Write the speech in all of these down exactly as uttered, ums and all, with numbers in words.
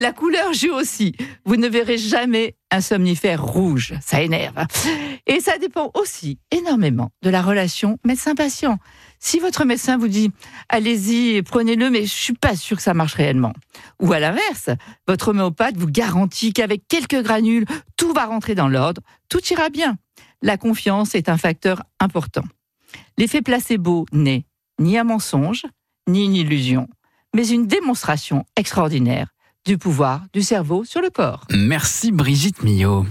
La couleur joue aussi. Vous ne verrez jamais un somnifère rouge. Ça énerve. Hein. Et ça dépend aussi énormément de la relation médecin-patient. Si votre médecin vous dit « allez-y, prenez-le, mais je suis pas sûr que ça marche réellement ». Ou à l'inverse, votre homéopathe vous garantit qu'avec quelques granules, tout va rentrer dans l'ordre, tout ira bien. La confiance est un facteur important. L'effet placebo n'est ni un mensonge, ni une illusion, mais une démonstration extraordinaire du pouvoir du cerveau sur le corps. Merci Brigitte Millot.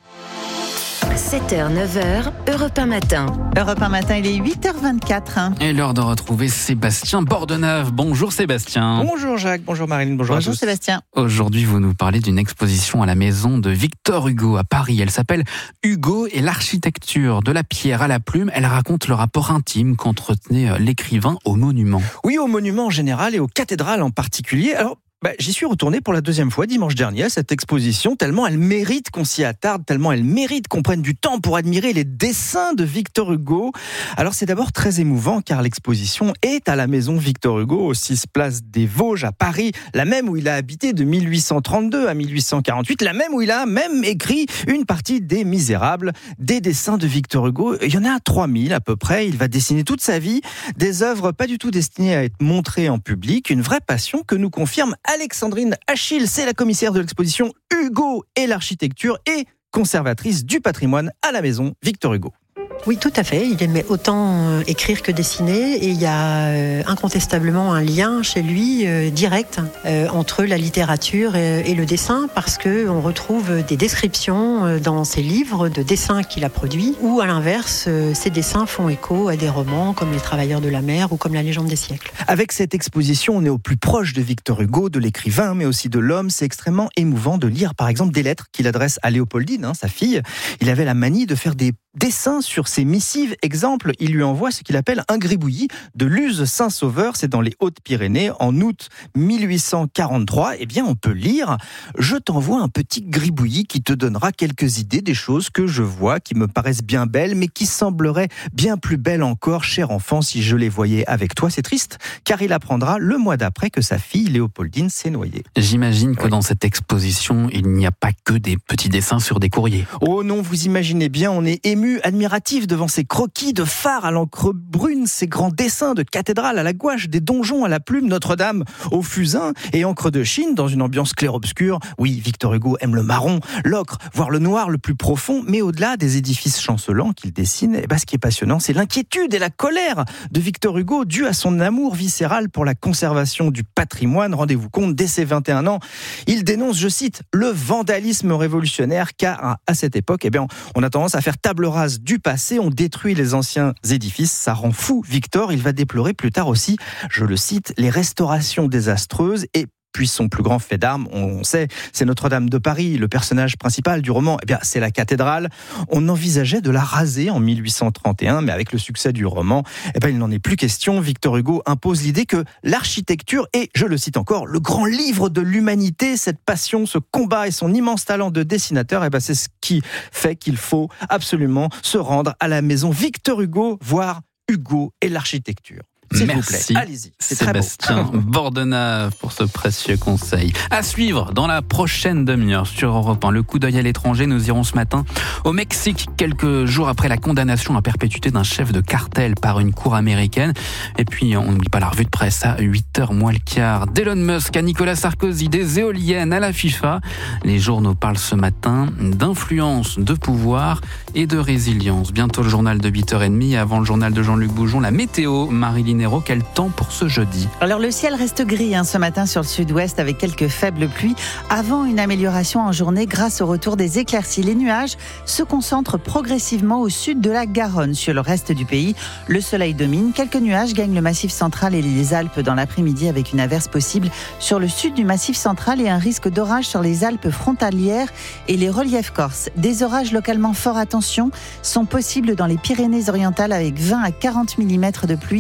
sept heures neuf heures, Europe un matin. Europe un matin, il est huit heures vingt-quatre. Et l'heure de retrouver Sébastien Bordenave. Bonjour Sébastien. Bonjour Jacques, bonjour Marine, bonjour, Bonjour à tous. Sébastien. Aujourd'hui, vous nous parlez d'une exposition à la maison de Victor Hugo à Paris. Elle s'appelle Hugo et l'architecture, de la pierre à la plume. Elle raconte le rapport intime qu'entretenait l'écrivain aux monuments. Oui, aux monuments en général et aux cathédrales en particulier. Alors, Bah, j'y suis retourné pour la deuxième fois dimanche dernier à cette exposition, tellement elle mérite qu'on s'y attarde, tellement elle mérite qu'on prenne du temps pour admirer les dessins de Victor Hugo. Alors c'est d'abord très émouvant car l'exposition est à la maison Victor Hugo, au six place des Vosges à Paris, la même où il a habité de mille huit cent trente-deux à mille huit cent quarante-huit, la même où il a même écrit une partie des Misérables. Des dessins de Victor Hugo, il y en a trois mille à peu près, il va dessiner toute sa vie, des œuvres pas du tout destinées à être montrées en public, une vraie passion que nous confirme Alexandrine Achille, c'est la commissaire de l'exposition Hugo et l'architecture et conservatrice du patrimoine à la maison Victor Hugo. Oui, tout à fait. Il aimait autant écrire que dessiner et il y a euh, incontestablement un lien chez lui euh, direct euh, entre la littérature et, et le dessin parce que on retrouve des descriptions euh, dans ses livres de dessins qu'il a produits ou à l'inverse, euh, ces dessins font écho à des romans comme Les Travailleurs de la mer ou comme La Légende des siècles. Avec cette exposition, on est au plus proche de Victor Hugo, de l'écrivain, mais aussi de l'homme. C'est extrêmement émouvant de lire, par exemple, des lettres qu'il adresse à Léopoldine, hein, sa fille. Il avait la manie de faire des dessins sur ses missives. Exemple, il lui envoie ce qu'il appelle un gribouillis de Luz Saint-Sauveur, c'est dans les Hautes-Pyrénées, en août mille huit cent quarante-trois. Eh bien, on peut lire « Je t'envoie un petit gribouillis qui te donnera quelques idées des choses que je vois, qui me paraissent bien belles, mais qui sembleraient bien plus belles encore, cher enfant, si je les voyais avec toi. » C'est triste, car il apprendra le mois d'après que sa fille, Léopoldine, s'est noyée. J'imagine que dans cette exposition, il n'y a pas que des petits dessins sur des courriers. Oh non, vous imaginez bien, on est ému, admiratif devant ces croquis de phares à l'encre brune, ces grands dessins de cathédrales à la gouache, des donjons à la plume, Notre-Dame au fusain et encre de Chine dans une ambiance clair-obscur. Oui, Victor Hugo aime le marron, l'ocre, voire le noir le plus profond, mais au-delà des édifices chancelants qu'il dessine, eh ben, ce qui est passionnant, c'est l'inquiétude et la colère de Victor Hugo due à son amour viscéral pour la conservation du patrimoine. Rendez-vous compte, dès ses vingt et un ans, il dénonce, je cite, le vandalisme révolutionnaire, car à cette époque, eh bien, on a tendance à faire table rase du passé, on détruit les anciens édifices, ça rend fou Victor. Il va déplorer plus tard aussi, je le cite, les restaurations désastreuses et puis son plus grand fait d'armes, on sait, c'est Notre-Dame de Paris, le personnage principal du roman, eh bien, c'est la cathédrale. On envisageait de la raser en mille huit cent trente et un, mais avec le succès du roman, eh bien, il n'en est plus question. Victor Hugo impose l'idée que l'architecture est, je le cite encore, le grand livre de l'humanité. Cette passion, ce combat et son immense talent de dessinateur, eh bien, c'est ce qui fait qu'il faut absolument se rendre à la maison Victor Hugo, voir Hugo et l'architecture. S'il Merci vous plaît, allez-y, c'est Sébastien très beau. Bordenave pour ce précieux conseil. À suivre dans la prochaine demi-heure sur Europe un. Le coup d'œil à l'étranger, nous irons ce matin au Mexique, quelques jours après la condamnation à perpétuité d'un chef de cartel par une cour américaine. Et puis, on n'oublie pas la revue de presse à huit heures moins le quart. D'Elon Musk à Nicolas Sarkozy, des éoliennes à la FIFA. Les journaux parlent ce matin d'influence, de pouvoir et de résilience. Bientôt le journal de huit heures trente. Avant le journal de Jean-Luc Boujon, la météo, Marilyn. Quel temps pour ce jeudi? Alors le ciel reste gris hein, ce matin sur le sud-ouest avec quelques faibles pluies avant une amélioration en journée grâce au retour des éclaircies. Les nuages se concentrent progressivement au sud de la Garonne. Sur le reste du pays, le soleil domine. Quelques nuages gagnent le massif central et les Alpes dans l'après-midi avec une averse possible sur le sud du massif central et un risque d'orage sur les Alpes frontalières et les reliefs corses. Des orages localement forts, attention, sont possibles dans les Pyrénées-Orientales avec vingt à quarante millimètres de pluie jusqu'à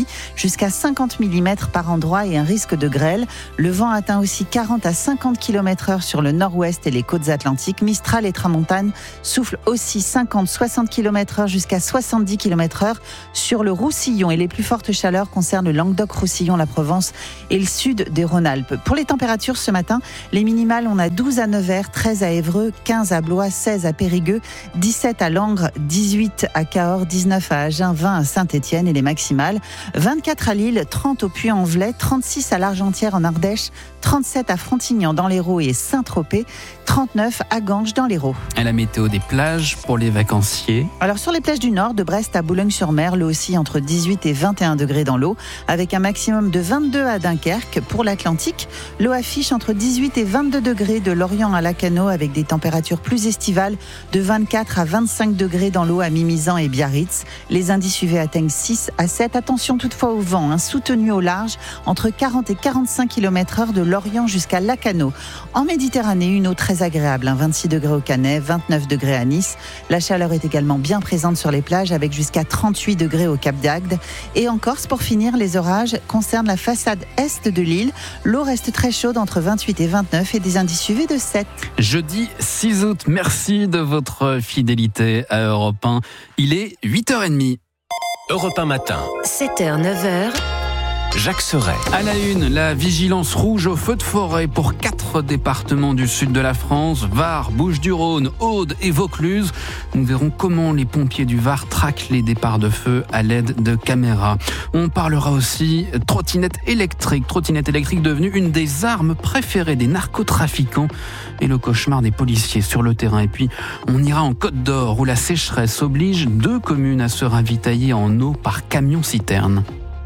jusqu'à cinquante millimètres par endroit et un risque de grêle. Le vent atteint aussi quarante à cinquante kilomètres heure sur le nord-ouest et les côtes atlantiques. Mistral et tramontane soufflent aussi cinquante à soixante kilomètres heure jusqu'à soixante-dix kilomètres heure sur le Roussillon. Et les plus fortes chaleurs concernent le Languedoc-Roussillon, la Provence et le sud des Rhône-Alpes. Pour les températures ce matin, les minimales, on a douze à Nevers, treize à Évreux, quinze à Blois, seize à Périgueux, dix-sept à Langres, dix-huit à Cahors, dix-neuf à Agen, vingt à Saint-Étienne et les maximales, vingt-quatre à Lille, trente au Puy-en-Velay, trente-six à l'Argentière en Ardèche, trente-sept à Frontignan dans l'Hérault et Saint-Tropez, trente-neuf à Ganges dans l'Hérault. Et la météo des plages pour les vacanciers. Alors sur les plages du Nord, de Brest à Boulogne-sur-Mer, l'eau aussi entre dix-huit et vingt et un degrés dans l'eau, avec un maximum de vingt-deux à Dunkerque. Pour l'Atlantique, l'eau affiche entre dix-huit et vingt-deux degrés de Lorient à Lacanau, avec des températures plus estivales de vingt-quatre à vingt-cinq degrés dans l'eau à Mimizan et Biarritz. Les indices U V atteignent six à sept. Attention toutefois au vent, hein, soutenu au large, entre quarante et quarante-cinq kilomètres heure de Lorient jusqu'à Lacanau. En Méditerranée, une eau très agréable, hein, vingt-six degrés au Canet, vingt-neuf degrés à Nice. La chaleur est également bien présente sur les plages, avec jusqu'à trente-huit degrés au Cap d'Agde. Et en Corse, pour finir, les orages concernent la façade est de l'île. L'eau reste très chaude entre vingt-huit et vingt-neuf et des indices U V de sept. Jeudi six août, merci de votre fidélité à Europe un. Il est huit heures trente. Europe un matin. sept heures neuf heures. Jacques Serret. À la une, la vigilance rouge au feu de forêt pour quatre départements du sud de la France, Var, Bouches-du-Rhône, Aude et Vaucluse. Nous verrons comment les pompiers du Var traquent les départs de feu à l'aide de caméras. On parlera aussi trottinette électrique, trottinette électrique devenue une des armes préférées des narcotrafiquants et le cauchemar des policiers sur le terrain. Et puis, on ira en Côte d'Or où la sécheresse oblige deux communes à se ravitailler en eau par camion-citerne.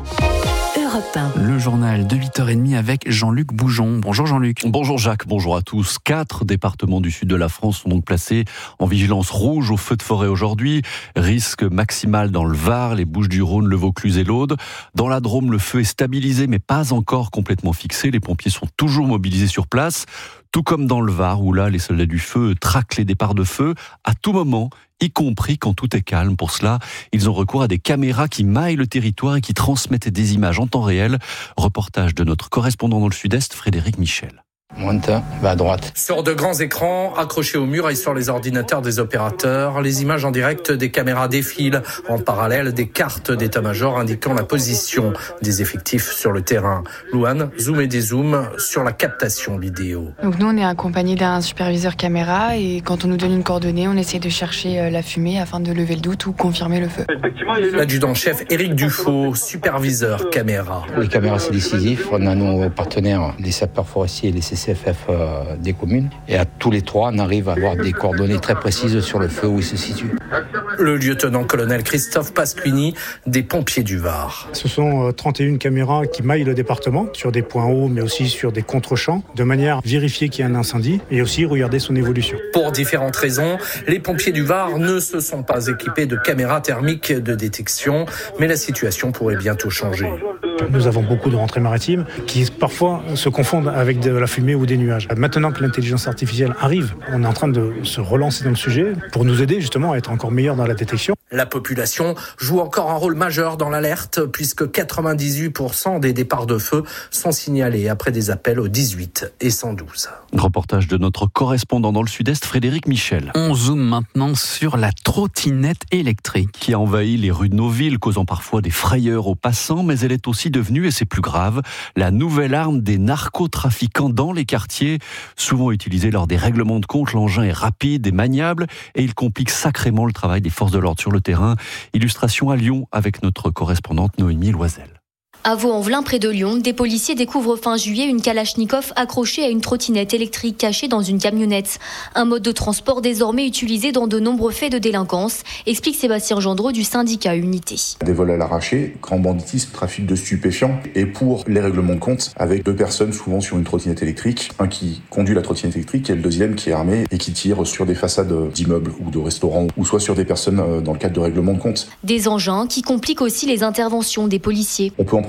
Le journal de huit heures trente avec Jean-Luc Boujon. Bonjour Jean-Luc. Bonjour Jacques, bonjour à tous. Quatre départements du sud de la France sont donc placés en vigilance rouge au feu de forêt aujourd'hui. Risque maximal dans le Var, les Bouches-du-Rhône, le Vaucluse et l'Aude. Dans la Drôme, le feu est stabilisé mais pas encore complètement fixé. Les pompiers sont toujours mobilisés sur place. Tout comme dans le Var, où là, les soldats du feu traquent les départs de feu à tout moment, y compris quand tout est calme. Pour cela, ils ont recours à des caméras qui maillent le territoire et qui transmettent des images en temps réel. Reportage de notre correspondant dans le Sud-Est, Frédéric Michel. Monte, va à droite. Sur de grands écrans accrochés au mur et sur les ordinateurs des opérateurs, les images en direct des caméras défilent. En parallèle, des cartes d'état-major indiquant la position des effectifs sur le terrain. Louane zoom et dézoom sur la captation vidéo. Donc nous, on est accompagné d'un superviseur caméra et quand on nous donne une coordonnée, on essaie de chercher la fumée afin de lever le doute ou confirmer le feu. L'adjudant-chef Éric Dufaux, superviseur caméra. Les caméras, c'est décisif. On a nos partenaires, les sapeurs forestiers et les C C F F euh, des communes. Et à tous les trois, on arrive à avoir des coordonnées très précises sur le feu où il se situe. Le lieutenant-colonel Christophe Pasquini, des pompiers du Var. Ce sont trente et une caméras qui maillent le département, sur des points hauts, mais aussi sur des contre-champs, de manière à vérifier qu'il y a un incendie et aussi regarder son évolution. Pour différentes raisons, les pompiers du Var ne se sont pas équipés de caméras thermiques de détection, mais la situation pourrait bientôt changer. Nous avons beaucoup de rentrées maritimes qui parfois se confondent avec de la fumée ou des nuages. Maintenant que l'intelligence artificielle arrive, on est en train de se relancer dans le sujet pour nous aider justement à être encore meilleurs dans la détection. La population joue encore un rôle majeur dans l'alerte puisque quatre-vingt-dix-huit pour cent des départs de feu sont signalés après des appels au dix-huit et cent douze. Reportage de notre correspondant dans le Sud-Est, Frédéric Michel. On zoome maintenant sur la trottinette électrique. Qui a envahi les rues de nos villes, causant parfois des frayeurs aux passants, mais elle est aussi devenue, et c'est plus grave, la nouvelle arme des narcotrafiquants dans les quartiers. Souvent utilisée lors des règlements de compte, l'engin est rapide et maniable et il complique sacrément le travail des forces de l'ordre sur le terrain. Illustration à Lyon avec notre correspondante Noémie Loisel. À Vaux-en-Velin, près de Lyon, des policiers découvrent fin juillet une Kalachnikov accrochée à une trottinette électrique cachée dans une camionnette. Un mode de transport désormais utilisé dans de nombreux faits de délinquance, explique Sébastien Gendreau du syndicat Unité. Des vols à l'arraché, grand banditisme, trafic de stupéfiants et pour les règlements de compte avec deux personnes souvent sur une trottinette électrique. Un qui conduit la trottinette électrique et le deuxième qui est armé et qui tire sur des façades d'immeubles ou de restaurants ou soit sur des personnes dans le cadre de règlements de compte. Des engins qui compliquent aussi les interventions des policiers. On peut emprunter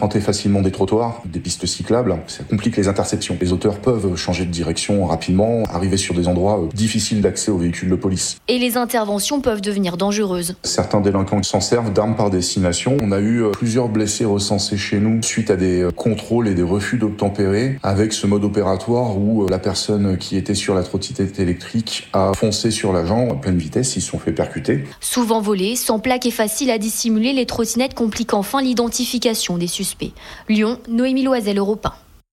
emprunter facilement des trottoirs, des pistes cyclables. Ça complique les interceptions. Les auteurs peuvent changer de direction rapidement, arriver sur des endroits difficiles d'accès aux véhicules de police. Et les interventions peuvent devenir dangereuses. Certains délinquants s'en servent d'armes par destination. On a eu plusieurs blessés recensés chez nous suite à des contrôles et des refus d'obtempérer avec ce mode opératoire où la personne qui était sur la trottinette électrique a foncé sur l'agent à pleine vitesse, ils se sont fait percuter. Souvent volées, sans plaque et facile à dissimuler, les trottinettes compliquent enfin l'identification des suspects. Lyon, Noémie Loisel, Europe un.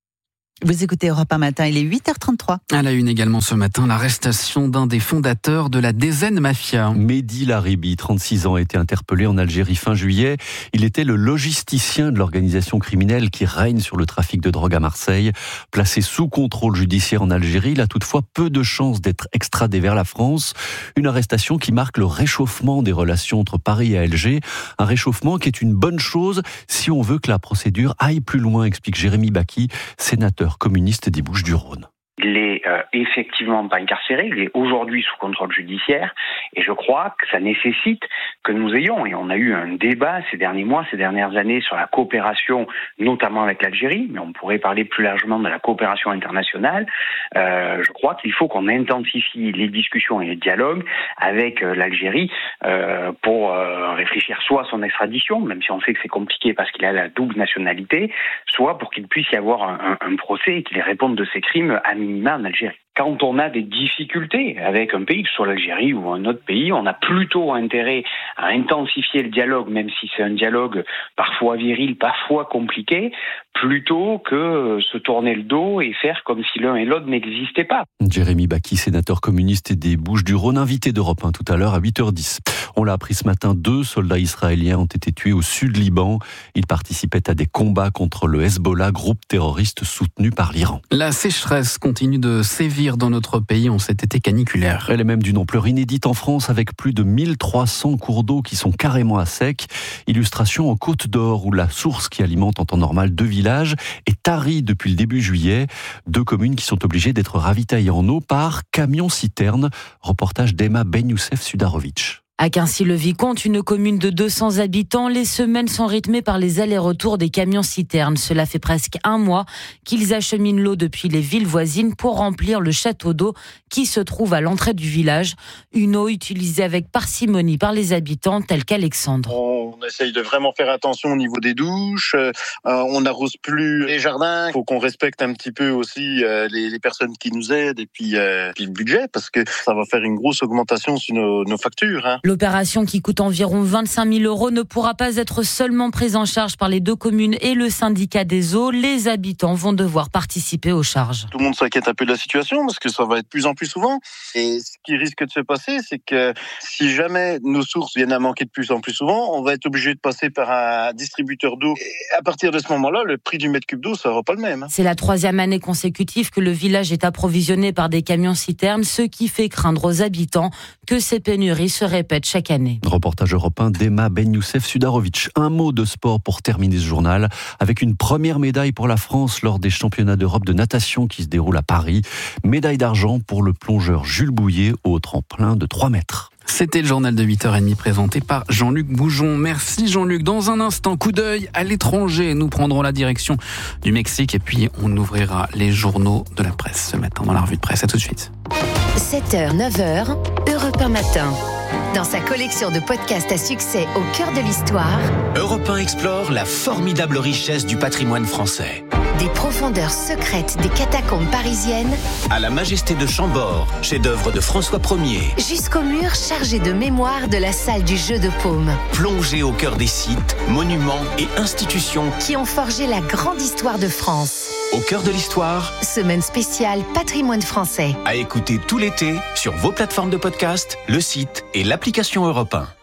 Vous écoutez Europe un matin, il est huit heures trente-trois. À la une également ce matin, l'arrestation d'un des fondateurs de la Dézen Mafia. Mehdi Laribi, trente-six ans, a été interpellé en Algérie fin juillet. Il était le logisticien de l'organisation criminelle qui règne sur le trafic de drogue à Marseille. Placé sous contrôle judiciaire en Algérie, il a toutefois peu de chances d'être extradé vers la France. Une arrestation qui marque le réchauffement des relations entre Paris et Alger. Un réchauffement qui est une bonne chose si on veut que la procédure aille plus loin, explique Jérémy Bacchi, sénateur communiste des Bouches-du-Rhône. Il est euh, effectivement pas incarcéré, il est aujourd'hui sous contrôle judiciaire et je crois que ça nécessite que nous ayons, et on a eu un débat ces derniers mois, ces dernières années sur la coopération, notamment avec l'Algérie, mais on pourrait parler plus largement de la coopération internationale. Euh, je crois qu'il faut qu'on intensifie les discussions et les dialogues avec euh, l'Algérie euh, pour euh, réfléchir soit à son extradition, même si on sait que c'est compliqué parce qu'il a la double nationalité, soit pour qu'il puisse y avoir un, un, un procès et qu'il réponde de ses crimes à minima en Algérie. Quand on a des difficultés avec un pays, que ce soit l'Algérie ou un autre pays, on a plutôt intérêt à intensifier le dialogue, même si c'est un dialogue parfois viril, parfois compliqué, plutôt que se tourner le dos et faire comme si l'un et l'autre n'existaient pas. Jérémy Bacchi, sénateur communiste des Bouches-du-Rhône, invité d'Europe un tout à l'heure à huit heures dix. On l'a appris ce matin, deux soldats israéliens ont été tués au sud Liban. Ils participaient à des combats contre le Hezbollah, groupe terroriste soutenu par l'Iran. La sécheresse continue de sévir dans notre pays en cet été caniculaire. Elle est même d'une ampleur inédite en France avec plus de mille trois cents cours d'eau qui sont carrément à sec. Illustration en Côte d'Or où la source qui alimente en temps normal deux villages est tarie depuis le début juillet. Deux communes qui sont obligées d'être ravitaillées en eau par camion-citerne. Reportage d'Emma Ben Youssef Sudarovic. À Quincy-le-Vicomte, une commune de deux cents habitants, les semaines sont rythmées par les allers-retours des camions-citernes. Cela fait presque un mois qu'ils acheminent l'eau depuis les villes voisines pour remplir le château d'eau qui se trouve à l'entrée du village. Une eau utilisée avec parcimonie par les habitants tels qu'Alexandre. On essaye de vraiment faire attention au niveau des douches. Euh, on n'arrose plus les jardins. Il faut qu'on respecte un petit peu aussi euh, les, les personnes qui nous aident et puis, euh, puis le budget parce que ça va faire une grosse augmentation sur nos, nos factures. Hein. L'opération qui coûte environ vingt-cinq mille euros ne pourra pas être seulement prise en charge par les deux communes et le syndicat des eaux. Les habitants vont devoir participer aux charges. Tout le monde s'inquiète un peu de la situation parce que ça va être de plus en plus souvent. Et ce qui risque de se passer, c'est que si jamais nos sources viennent à manquer de plus en plus souvent, on va être obligé de passer par un distributeur d'eau. Et à partir de ce moment-là, le prix du mètre cube d'eau, ça sera pas le même. C'est la troisième année consécutive que le village est approvisionné par des camions-citernes, ce qui fait craindre aux habitants que ces pénuries se répètent chaque année. Reportage européen d'Emma Ben Youssef Sudarovic. Un mot de sport pour terminer ce journal avec une première médaille pour la France lors des championnats d'Europe de natation qui se déroulent à Paris. Médaille d'argent pour le plongeur Jules Bouillet au tremplin de trois mètres. C'était le journal de huit heures trente présenté par Jean-Luc Boujon. Merci Jean-Luc. Dans un instant, coup d'œil à l'étranger. Nous prendrons la direction du Mexique et puis on ouvrira les journaux de la presse ce matin dans la revue de presse. À tout de suite. sept heures, neuf heures, Europe un matin. Dans sa collection de podcasts à succès au cœur de l'histoire, Europe un explore la formidable richesse du patrimoine français. Des profondeurs secrètes des catacombes parisiennes à la majesté de Chambord, chef-d'œuvre de François Ier, jusqu'aux murs chargés de mémoire de la salle du jeu de paume. Plongé au cœur des sites, monuments et institutions qui ont forgé la grande histoire de France. Au cœur de l'histoire, semaine spéciale Patrimoine français. À écouter tout l'été sur vos plateformes de podcast, le site et l'application Europe un.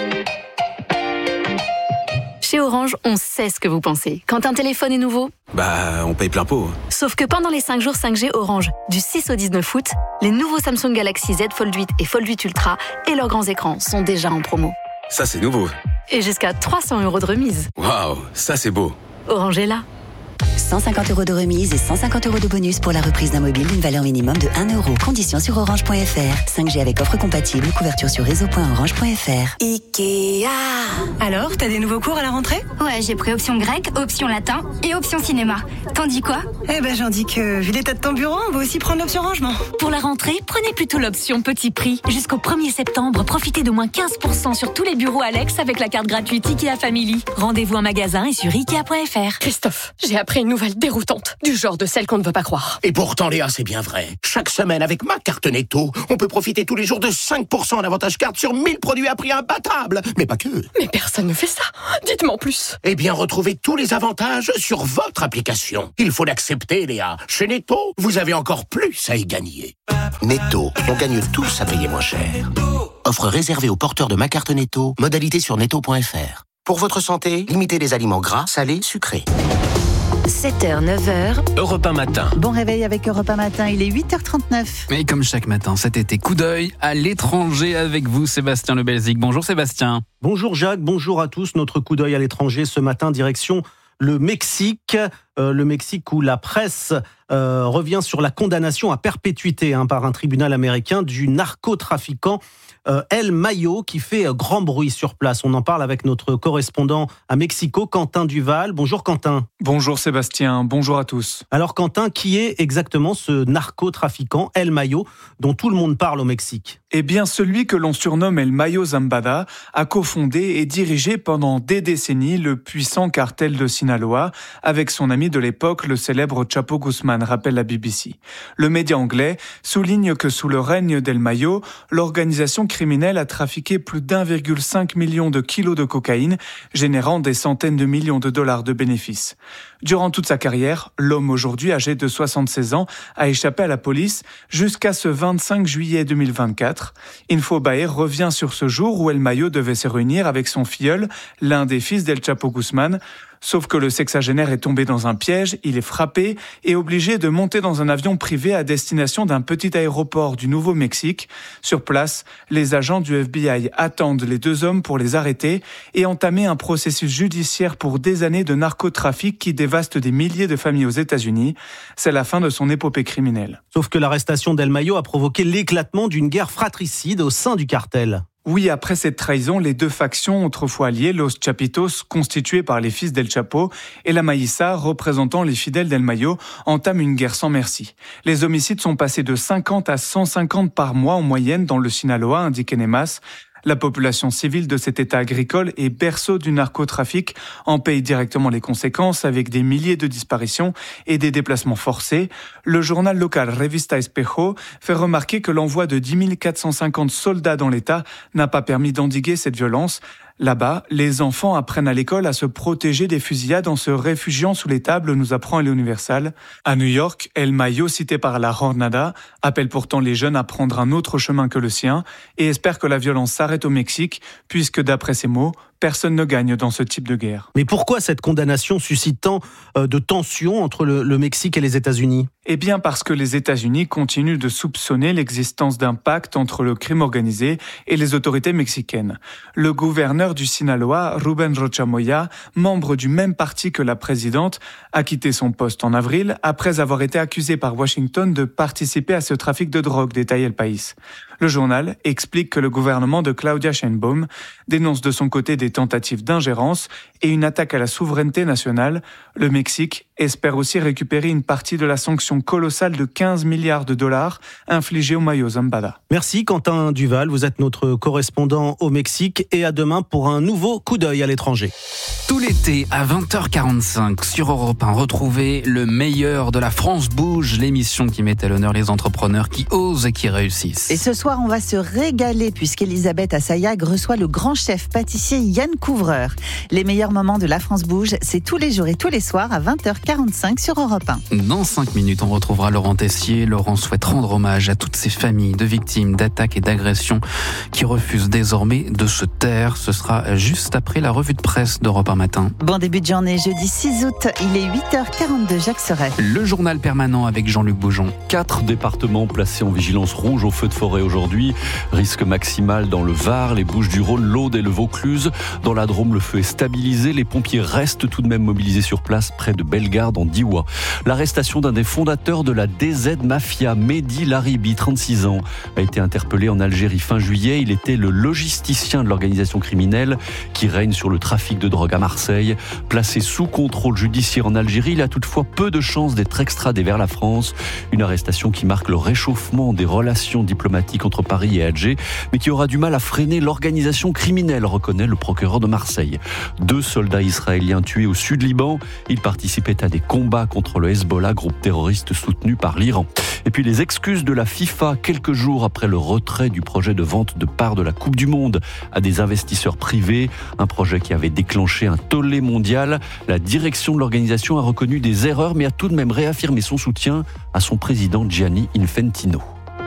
Chez Orange, on sait ce que vous pensez. Quand un téléphone est nouveau, bah, on paye plein pot. Sauf que pendant les cinq jours cinq G Orange, du six au dix-neuf août, les nouveaux Samsung Galaxy Z Fold huit et Fold huit Ultra et leurs grands écrans sont déjà en promo. Ça, c'est nouveau. Et jusqu'à trois cents euros de remise. Waouh, ça c'est beau. Orange est là. cent cinquante euros de remise et cent cinquante euros de bonus pour la reprise d'un mobile d'une valeur minimum de un euro. Conditions sur orange point f r. cinq G avec offre compatible, couverture sur réseau point orange point f r. Ikea. Alors, t'as des nouveaux cours à la rentrée ? Ouais, j'ai pris option grec, option latin et option cinéma. T'en dis quoi ? Eh ben, j'en dis que, vu l'état de ton bureau, on va aussi prendre l'option rangement. Pour la rentrée, prenez plutôt l'option petit prix. Jusqu'au premier septembre, profitez de moins quinze pour cent sur tous les bureaux Alex avec la carte gratuite Ikea Family. Rendez-vous en magasin et sur ikea point f r. Christophe, j'ai appris une nouvelle déroutante, du genre de celle qu'on ne veut pas croire. Et pourtant, Léa, c'est bien vrai. Chaque semaine, avec ma carte Netto, on peut profiter tous les jours de cinq pour cent en avantage carte sur mille produits à prix imbattable. Mais pas que. Mais personne ne fait ça. Dites-moi en plus. Eh bien, retrouvez tous les avantages sur votre application. Il faut l'accepter, Léa. Chez Netto, vous avez encore plus à y gagner. Netto, on gagne tous à payer moins cher. Offre réservée aux porteurs de ma carte Netto. Modalité sur netto point f r. Pour votre santé, limitez les aliments gras, salés, sucrés. sept heures, neuf heures. Europe un matin. Bon réveil avec Europe un matin, il est huit heures trente-neuf. Et comme chaque matin, cet été, coup d'œil à l'étranger avec vous, Sébastien Le Belzic. Bonjour Sébastien. Bonjour Jacques, bonjour à tous. Notre coup d'œil à l'étranger ce matin, direction le Mexique. Euh, le Mexique où la presse euh, revient sur la condamnation à perpétuité hein, par un tribunal américain du narcotrafiquant euh, El Mayo qui fait euh, grand bruit sur place. On en parle avec notre correspondant à Mexico, Quentin Duval. Bonjour Quentin. Bonjour Sébastien, bonjour à tous. Alors Quentin, qui est exactement ce narcotrafiquant El Mayo dont tout le monde parle au Mexique ? Eh bien, celui que l'on surnomme El Mayo Zambada a cofondé et dirigé pendant des décennies le puissant cartel de Sinaloa avec son ami de l'époque, le célèbre Chapo Guzman, rappelle la B B C. Le média anglais souligne que sous le règne d'El Mayo, l'organisation criminelle a trafiqué plus d'un virgule cinq million de kilos de cocaïne, générant des centaines de millions de dollars de bénéfices. Durant toute sa carrière, l'homme aujourd'hui âgé de soixante-seize ans a échappé à la police jusqu'à ce vingt-cinq juillet deux mille vingt-quatre. Info Baer revient sur ce jour où El Mayo devait se réunir avec son filleul, l'un des fils d'El Chapo Guzman. Sauf que le sexagénaire est tombé dans un piège, il est frappé et obligé de monter dans un avion privé à destination d'un petit aéroport du Nouveau-Mexique. Sur place, les agents du F B I attendent les deux hommes pour les arrêter et entamer un processus judiciaire pour des années de narcotrafic qui dévaste des milliers de familles aux États-Unis. C'est la fin de son épopée criminelle. Sauf que l'arrestation d'El Mayo a provoqué l'éclatement d'une guerre fratricide au sein du cartel. Oui, après cette trahison, les deux factions autrefois alliées, Los Chapitos, constitués par les fils d'El Chapo, et la Maïssa, représentant les fidèles d'El Mayo, entament une guerre sans merci. Les homicides sont passés de cinquante à cent cinquante par mois en moyenne dans le Sinaloa, indique Enemas. La population civile de cet état agricole et berceau du narcotrafic en paye directement les conséquences avec des milliers de disparitions et des déplacements forcés. Le journal local Revista Espejo fait remarquer que l'envoi de dix mille quatre cent cinquante soldats dans l'état n'a pas permis d'endiguer cette violence. Là-bas, les enfants apprennent à l'école à se protéger des fusillades en se réfugiant sous les tables, nous apprend l'Universal. À New York, El Mayo, cité par la Jornada, appelle pourtant les jeunes à prendre un autre chemin que le sien et espère que la violence s'arrête au Mexique, puisque d'après ses mots, personne ne gagne dans ce type de guerre. Mais pourquoi cette condamnation suscite tant de tensions entre le, le Mexique et les États-Unis ? Eh bien parce que les États-Unis continuent de soupçonner l'existence d'un pacte entre le crime organisé et les autorités mexicaines. Le gouverneur du Sinaloa, Rubén Rocha Moya, membre du même parti que la présidente, a quitté son poste en avril après avoir été accusé par Washington de participer à ce trafic de drogue, détaille El País. Le journal explique que le gouvernement de Claudia Sheinbaum dénonce de son côté des tentatives d'ingérence et une attaque à la souveraineté nationale. Le Mexique espère aussi récupérer une partie de la sanction colossale de quinze milliards de dollars infligée au Mayo Zambada. Merci Quentin Duval, vous êtes notre correspondant au Mexique et à demain pour un nouveau coup d'œil à l'étranger. Tout l'été à vingt heures quarante-cinq sur Europe un, retrouvez le meilleur de la France bouge, l'émission qui met à l'honneur les entrepreneurs qui osent et qui réussissent. Et ce soir, on va se régaler puisqu'Elisabeth Assayag reçoit le grand chef pâtissier Yann Couvreur. Les meilleurs moments de la France bouge, c'est tous les jours et tous les soirs à vingt heures quarante-cinq sur Europe un. Dans cinq minutes, on retrouvera Laurent Tessier. Laurent souhaite rendre hommage à toutes ces familles de victimes d'attaques et d'agressions qui refusent désormais de se taire. Ce sera juste après la revue de presse d'Europe un matin. Bon début de journée, jeudi six août, il est huit heures quarante-deux, Jacques Serret. Le journal permanent avec Jean-Luc Boujon. Quatre départements placés en vigilance rouge au feu de forêt aujourd'hui. Risque maximal dans le Var, les Bouches-du-Rhône, l'Aude et le Vaucluse. Dans la Drôme, le feu est stabilisé. Les pompiers restent tout de même mobilisés sur place près de Bellegarde. Bellegarde en Diois. L'arrestation d'un des fondateurs de la D Z Mafia, Mehdi Laribi, trente-six ans, a été interpellé en Algérie fin juillet. Il était le logisticien de l'organisation criminelle qui règne sur le trafic de drogue à Marseille. Placé sous contrôle judiciaire en Algérie, il a toutefois peu de chances d'être extradé vers la France. Une arrestation qui marque le réchauffement des relations diplomatiques entre Paris et Alger, mais qui aura du mal à freiner l'organisation criminelle, reconnaît le procureur de Marseille. Deux soldats israéliens tués au sud Liban. Ils participaient à des combats contre le Hezbollah, groupe terroriste soutenu par l'Iran. Et puis les excuses de la FIFA, quelques jours après le retrait du projet de vente de parts de la Coupe du Monde à des investisseurs privés, un projet qui avait déclenché un tollé mondial. La direction de l'organisation a reconnu des erreurs, mais a tout de même réaffirmé son soutien à son président Gianni Infantino.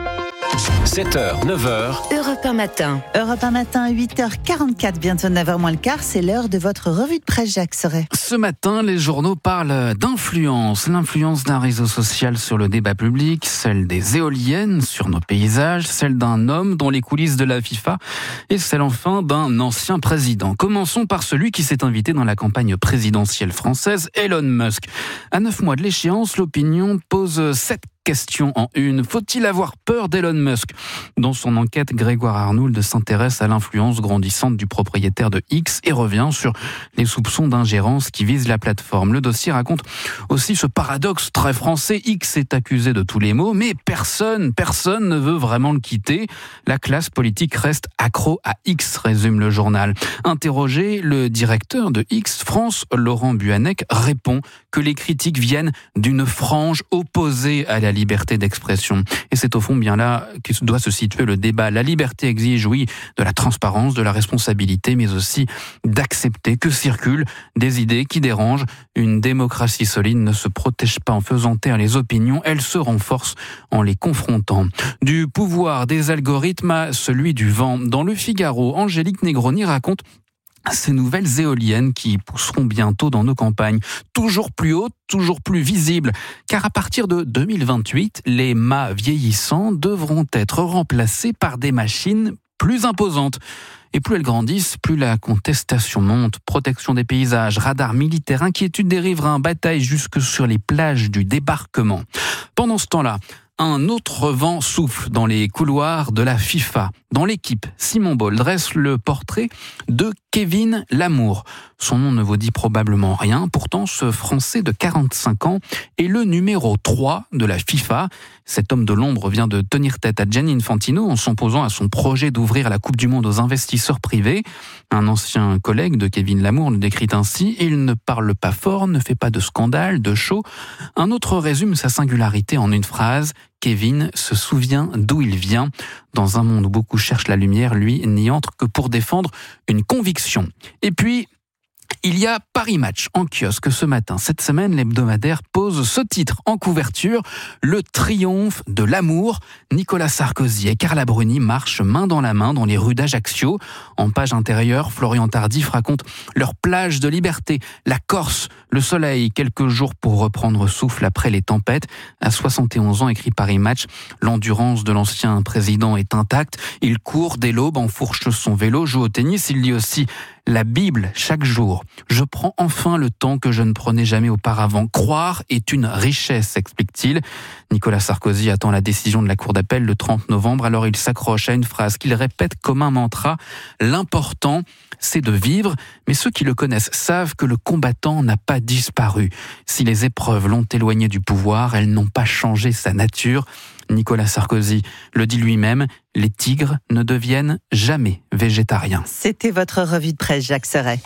sept heures, neuf heures. Europe un matin. Europe un matin, huit heures quarante-quatre, bientôt neuf heures moins le quart. C'est l'heure de votre revue de presse, Jacques Serret. Ce matin, les journaux parlent d'influence. L'influence d'un réseau social sur le débat public, celle des éoliennes sur nos paysages, celle d'un homme dans les coulisses de la FIFA et celle enfin d'un ancien président. Commençons par celui qui s'est invité dans la campagne présidentielle française, Elon Musk. À neuf mois de l'échéance, l'opinion pose sept question en une. Faut-il avoir peur d'Elon Musk ? Dans son enquête, Grégoire Arnould s'intéresse à l'influence grandissante du propriétaire de X et revient sur les soupçons d'ingérence qui visent la plateforme. Le dossier raconte aussi ce paradoxe très français. X est accusé de tous les maux, mais personne, personne ne veut vraiment le quitter. La classe politique reste accro à X, résume le journal. Interrogé, le directeur de X France, Laurent Buanec, répond que les critiques viennent d'une frange opposée à la liberté d'expression. Et c'est au fond bien là que doit se situer le débat. La liberté exige, oui, de la transparence, de la responsabilité, mais aussi d'accepter que circulent des idées qui dérangent. Une démocratie solide ne se protège pas en faisant taire les opinions, elle se renforce en les confrontant. Du pouvoir des algorithmes à celui du vent. Dans Le Figaro, Angélique Negroni raconte ces nouvelles éoliennes qui pousseront bientôt dans nos campagnes, toujours plus hautes, toujours plus visibles, car à partir de deux mille vingt-huit, les mâts vieillissants devront être remplacés par des machines plus imposantes. Et plus elles grandissent, plus la contestation monte. Protection des paysages, radars militaires, inquiétude des riverains, bataille jusque sur les plages du débarquement. Pendant ce temps-là, un autre vent souffle dans les couloirs de la FIFA. Dans l'équipe, Simon Boll dresse le portrait de Kevin Lamour. Son nom ne vous dit probablement rien. Pourtant, ce Français de quarante-cinq ans est le numéro trois de la FIFA. Cet homme de l'ombre vient de tenir tête à Gianni Infantino en s'opposant à son projet d'ouvrir la Coupe du Monde aux investisseurs privés. Un ancien collègue de Kevin Lamour le décrit ainsi. Il ne parle pas fort, ne fait pas de scandale, de show. Un autre résume sa singularité en une phrase. Kevin se souvient d'où il vient. Dans un monde où beaucoup cherchent la lumière, lui n'y entre que pour défendre une conviction. Et puis, il y a Paris Match en kiosque ce matin. Cette semaine, l'hebdomadaire pose ce titre en couverture, le triomphe de l'amour. Nicolas Sarkozy et Carla Bruni marchent main dans la main dans les rues d'Ajaccio. En page intérieure, Florian Tardif raconte leur plage de liberté, la Corse, le soleil, quelques jours pour reprendre souffle après les tempêtes. À soixante et onze ans, écrit Paris Match, l'endurance de l'ancien président est intacte. Il court dès l'aube, enfourche son vélo, joue au tennis. Il lit aussi la Bible chaque jour. Je prends enfin le temps que je ne prenais jamais auparavant. Croire est une richesse, explique-t-il. Nicolas Sarkozy attend la décision de la Cour d'appel le trente novembre, alors il s'accroche à une phrase qu'il répète comme un mantra. L'important, c'est de vivre, mais ceux qui le connaissent savent que le combattant n'a pas disparu. Si les épreuves l'ont éloigné du pouvoir, elles n'ont pas changé sa nature. Nicolas Sarkozy le dit lui-même, les tigres ne deviennent jamais végétariens. C'était votre revue de presse, Jacques Serret.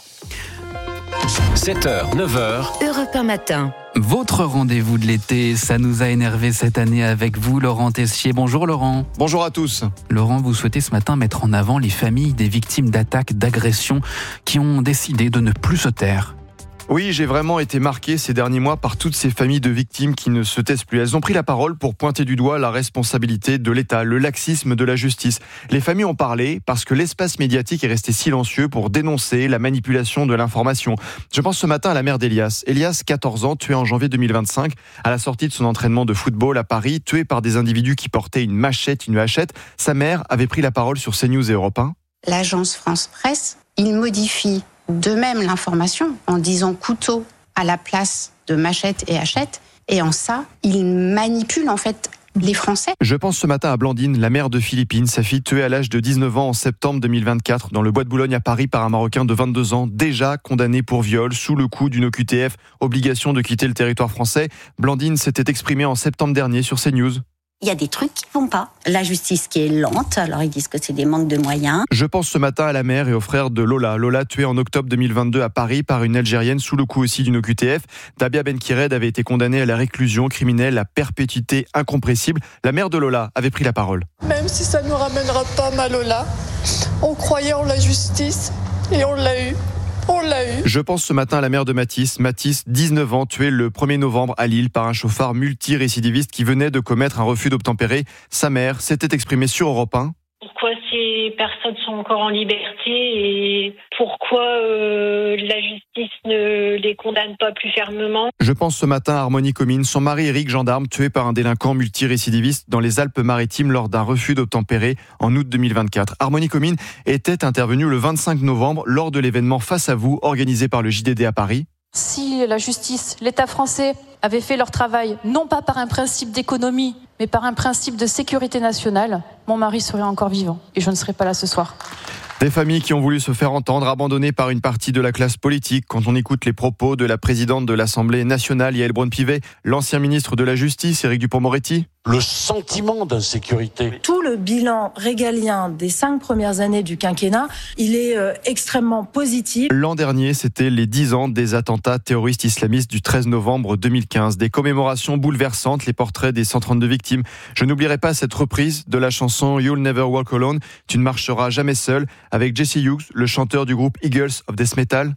sept heures, neuf heures. Europe un matin. Votre rendez-vous de l'été, ça nous a énervé cette année avec vous, Laurent Tessier. Bonjour Laurent. Bonjour à tous. Laurent, vous souhaitez ce matin mettre en avant les familles des victimes d'attaques, d'agressions qui ont décidé de ne plus se taire. Oui, j'ai vraiment été marqué ces derniers mois par toutes ces familles de victimes qui ne se taisent plus. Elles ont pris la parole pour pointer du doigt la responsabilité de l'État, le laxisme de la justice. Les familles ont parlé parce que l'espace médiatique est resté silencieux pour dénoncer la manipulation de l'information. Je pense ce matin à la mère d'Elias. Elias, quatorze ans, tué en janvier deux mille vingt-cinq, à la sortie de son entraînement de football à Paris, tué par des individus qui portaient une machette, une hachette. Sa mère avait pris la parole sur CNews et Europe un. L'agence France Presse, il modifie de même l'information en disant couteau à la place de Machette et Hachette. Et en ça, ils manipulent en fait les Français. Je pense ce matin à Blandine, la mère de Philippine, sa fille tuée à l'âge de dix-neuf ans en septembre deux mille vingt-quatre dans le bois de Boulogne à Paris par un Marocain de vingt-deux ans, déjà condamné pour viol sous le coup d'une O Q T F, obligation de quitter le territoire français. Blandine s'était exprimée en septembre dernier sur CNews. Il y a des trucs qui vont pas. La justice qui est lente, alors ils disent que c'est des manques de moyens. Je pense ce matin à la mère et au frère de Lola. Lola tuée en octobre deux mille vingt-deux à Paris par une Algérienne sous le coup aussi d'une O Q T F. Dabia Benkired avait été condamnée à la réclusion criminelle à perpétuité incompressible. La mère de Lola avait pris la parole. Même si ça ne nous ramènera pas ma Lola, on croyait en la justice et on l'a eu. On l'a eu. Je pense ce matin à la mère de Mathis. Mathis, dix-neuf ans, tué le premier novembre à Lille par un chauffard multirécidiviste qui venait de commettre un refus d'obtempérer. Sa mère s'était exprimée sur Europe un. Pourquoi ces personnes sont encore en liberté et pourquoi euh, la justice ne les condamne pas plus fermement? Je pense ce matin à Harmonie Comines, son mari Éric, gendarme, tué par un délinquant multirécidiviste dans les Alpes-Maritimes lors d'un refus d'obtempérer en août deux mille vingt-quatre. Harmonie Comines était intervenu le vingt-cinq novembre lors de l'événement Face à vous organisé par le J D D à Paris. Si la justice, l'État français avaient fait leur travail, non pas par un principe d'économie, mais par un principe de sécurité nationale, mon mari serait encore vivant et je ne serais pas là ce soir. Des familles qui ont voulu se faire entendre, abandonnées par une partie de la classe politique. Quand on écoute les propos de la présidente de l'Assemblée nationale, Yaël Braun-Pivet, l'ancien ministre de la Justice, Éric Dupond-Moretti. Le sentiment d'insécurité. Tout le bilan régalien des cinq premières années du quinquennat, il est euh, extrêmement positif. L'an dernier, c'était les dix ans des attentats terroristes islamistes du treize novembre deux mille quinze. Des commémorations bouleversantes, les portraits des cent trente-deux victimes. Je n'oublierai pas cette reprise de la chanson You'll Never Walk Alone, Tu ne marcheras jamais seul, avec Jesse Hughes, le chanteur du groupe Eagles of Death Metal.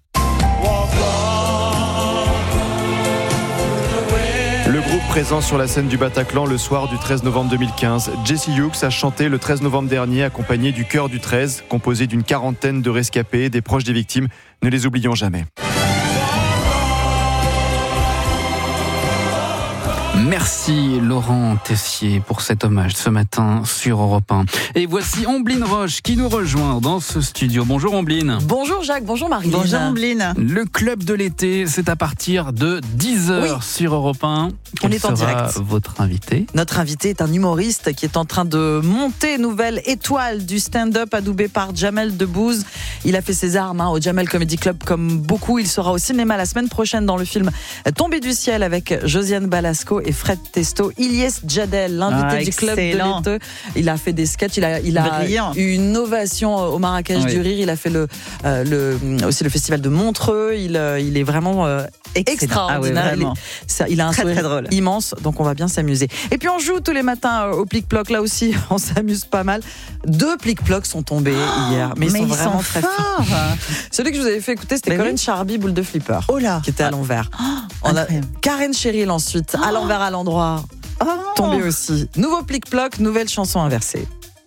Le groupe présent sur la scène du Bataclan le soir du treize novembre deux mille quinze. Jesse Hughes a chanté le treize novembre dernier accompagné du Chœur du treize, composé d'une quarantaine de rescapés, des proches des victimes. Ne les oublions jamais. Merci Laurent Tessier pour cet hommage ce matin sur Europe un. Et voici Ombline Roche qui nous rejoint dans ce studio. Bonjour Ombline. Bonjour Jacques, bonjour Marie-Line. Bonjour Ombline. Le club de l'été, c'est à partir de dix heures oui. sur Europe un. Quel On est en sera direct. Votre invité? Notre invité est un humoriste qui est en train de monter nouvelle étoile du stand-up adoubé par Jamel Debbouze. Il a fait ses armes hein, au Jamel Comedy Club comme beaucoup. Il sera au cinéma la semaine prochaine dans le film Tombé du ciel avec Josiane Balasco et Fred Testo. Ilyes Djadel, l'invité ah, du club de l'été. Il a fait des sketchs, il a, il a eu une ovation au Marrakech oui. du Rire. Il a fait le, euh, le, aussi le festival de Montreux. Il, euh, il est vraiment euh, extraordinaire. Ah oui, il, est, ça, il a un très, sourire très immense, donc on va bien s'amuser. Et puis on joue tous les matins au plic-ploc. Là aussi, on s'amuse pas mal. Deux plic-plocs sont tombés oh, hier, mais, mais ils sont ils vraiment sont très forts. Celui que je vous avais fait écouter, c'était mais Corinne oui. Charby, boule de flipper, oh là. qui était à l'envers. Oh, on a Karen Cheryl ensuite, oh. à l'envers à l'endroit, oh. tombé aussi. Nouveau plic-ploc, nouvelle chanson inversée.